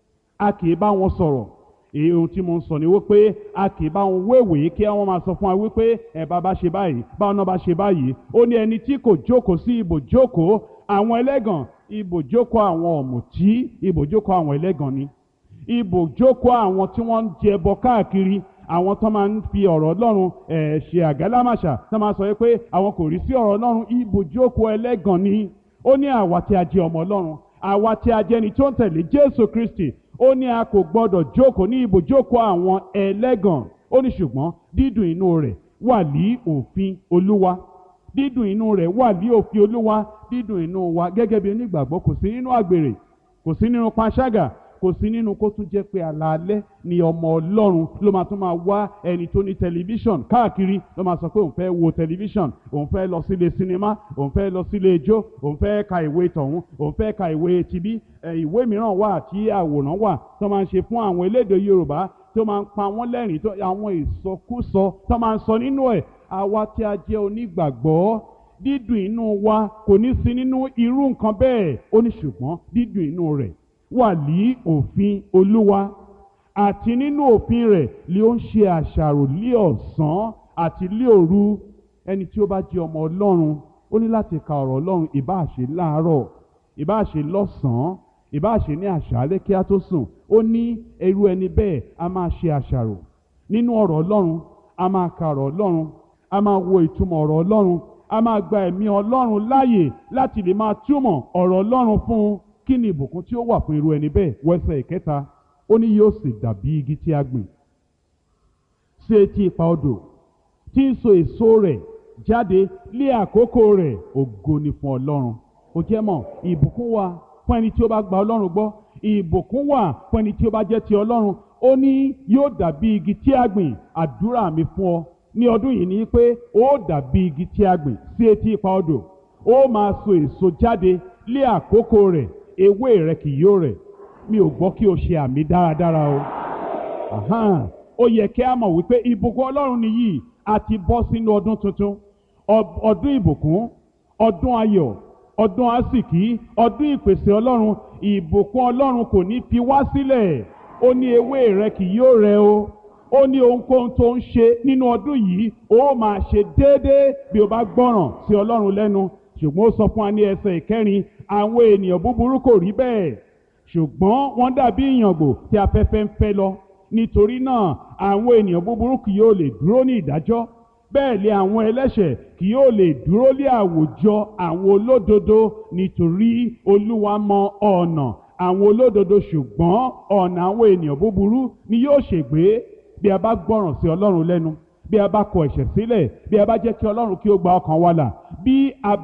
a kì í bá wọn sọ̀rọ̀. Ohun tí mo ń sọ ni wípé a kì í bá wọn wéwèé kí wọ́n máa sọ fún wa wípé ẹ̀bá bá ṣe báyìí, báwọn náà bá ṣe báyìí. Ó ní ẹni tí kò jókòó sí ibùjókòó àwọn ẹlẹ́gàn. Ibùjókòó àwọn ọ̀mùtí, ibùjókòó àwọn ẹlẹ́gàn ni. Ibùjókòó àwọn tí wọ́n ń jẹbọ káàkiri, àwọn tó máa ń fi ọ̀rọ̀ Ọlọ́run ṣe àgálámàṣà, tó máa sọ wípé àwọn kò rí sí ọ̀rọ̀ Ọlọ́run. Ibùjókòó ẹlẹ́gàn ni. Ó ní àwa tí a jẹ́ ọmọ Ọlọ́run, àwa tí a jẹ́ ni tó ń tẹ̀lé Jésù Kristi, ó ní a kò gbọdọ̀ jókòó ní ibùjókòó àwọn ẹlẹ́gàn. Ó ní ṣùgbọ́n dídùn inú rẹ̀ wà ní òfin Olúwa. Dídùn inú rẹ̀ wà ní òfin Olúwa. Dídùn inú wa gẹ́gẹ́ bí onígbàgbọ́ kò sí nínú àgbèrè, kò sí nínú panṣágà, kò sí nínú kó tún jẹ́ pé alaalẹ́ ni ọmọ Ọlọ́run ló máa tún máa wá ẹni tó ní tẹlifíṣọ̀n káàkiri, ló máa sọ pé òun fẹ́ wo tẹlifíṣọ̀n, òun fẹ́ lọ sílé sinimá, òun fẹ́ lọ sílé ijó, òun fẹ́ ka ìwé tọ̀hún, òun fẹ́ ka ìwé tibí. Ìwé mìíràn wà tí àwòrán wà tó máa ń ṣe fún àwọn elédè Yorùbá tó máa ń pa wọ́n lẹ́rìn, tó àwọn ìsọkúsọ tó máa ń sọ nínú ẹ̀. Àwa tí a jẹ́ onígbàgbọ́, dídùn inú wa kò ní sí nínú irú nǹkan bẹ́ẹ̀. Ó ní ṣùgbọ́n dídùn inú rẹ̀ wà ní òfin Olúwa, àti nínú òfin rẹ̀ ni ó ń ṣe àṣàrò lí ọ̀sán àti lí òru. Ẹni tí ó bá jẹ́ ọmọ Ọlọ́run, ó ní láti ka ọ̀rọ̀ Ọlọ́run, ìbá ṣe láàárọ̀, ìbá ṣe lọ́sàn-án, ìbá ṣe ní àṣálẹ́ kí a tó sùn. Ó ní irú ẹni bẹ́ẹ̀ a máa ṣe àṣàrò nínú ọ̀rọ̀ Ọlọ́run, a máa ka ọ̀rọ̀ Ọlọ́run, a máa wo ìtumọ̀ ọ̀rọ̀ Ọlọ́run, a máa gba ẹ̀mí Ọlọ́run láàyè láti lè máa túmọ̀ ọ̀rọ̀ Ọlọ́run fún un. Kí ni ìbùkún tí ó wà fún irú ẹni bẹ́ẹ̀? Wẹ́sẹ̀ ìkẹta, ó ní yóò sì dàbí igi tí a gbìn sí etí ipa odò, tí ń so èso rẹ̀ jáde lé àkókò rẹ̀. Ògo ni fún Ọlọ́run. Ó jẹ́ mọ̀, ìbùkún wà fún ẹni tí ó bá gba Ọlọ́run gbọ́. Ìbùkún wà fún ẹni tí ó bá jẹ́ ti Ọlọ́run. Ó ní yóò dàbí igi tí a gbìn. Àdúrà mi fún ọ ní ọdún yìí ni pé ó dàbí igi tí a gbìn sí etí ipa odò. Ó máa so èso jáde lé àkókò rẹ̀, ewé rẹ̀ kì yóò rẹ̀. Mi ò gbọ́ kí o ṣe àmì dáradára o. Ó yẹ kí a mọ̀ wípé ìbùkún Ọlọ́run nìyí. A ti bọ́ sínú ọdún tuntun, ọdún ìbùkún, ọdún ayọ̀, ọdún àsìkí, ọdún ìpèsè Ọlọ́run. Ìbùkún Ọlọ́run kò ní fi wá sílẹ̀. Ó ní ewé rẹ̀ kì yóò rẹ̀ o. Ó ní ohunkóhun tó ń ṣe nínú ọdún yìí ó máa ṣe déédéé bí o bá gbọ́ràn sí Ọlọ́run lẹ́nu. Ṣùgbọ́n ó sọ fún wa ní ẹsẹ̀ ìkẹrin, àwọn ènìyàn búburú kò rí bẹ́ẹ̀, ṣùgbọ́n wọ́n dàbí ìyàngbò tí afẹ́fẹ́ ń fẹ́ lọ. Nítorí náà àwọn ènìyàn búburú kì yóò lè dúró ní ìdájọ́, bẹ́ẹ̀ lé àwọn ẹlẹ́ṣẹ̀ kì yóò lè dúró lé àwùjọ àwọn olódodo. Nítorí Olúwa mọ ọ̀nà àwọn olódodo, ṣùgbọ́n ọ̀nà àwọn ènìyàn búburú ni yóò ṣègbé. Bí a bá gbọ́ràn sí Ọlọ́run lẹ́nu, bí a bá kọ ẹ̀ṣẹ̀ sílẹ̀, bí a bá jẹ́ kí Ọlọ́run kí ó gba ọkàn wa là, bí a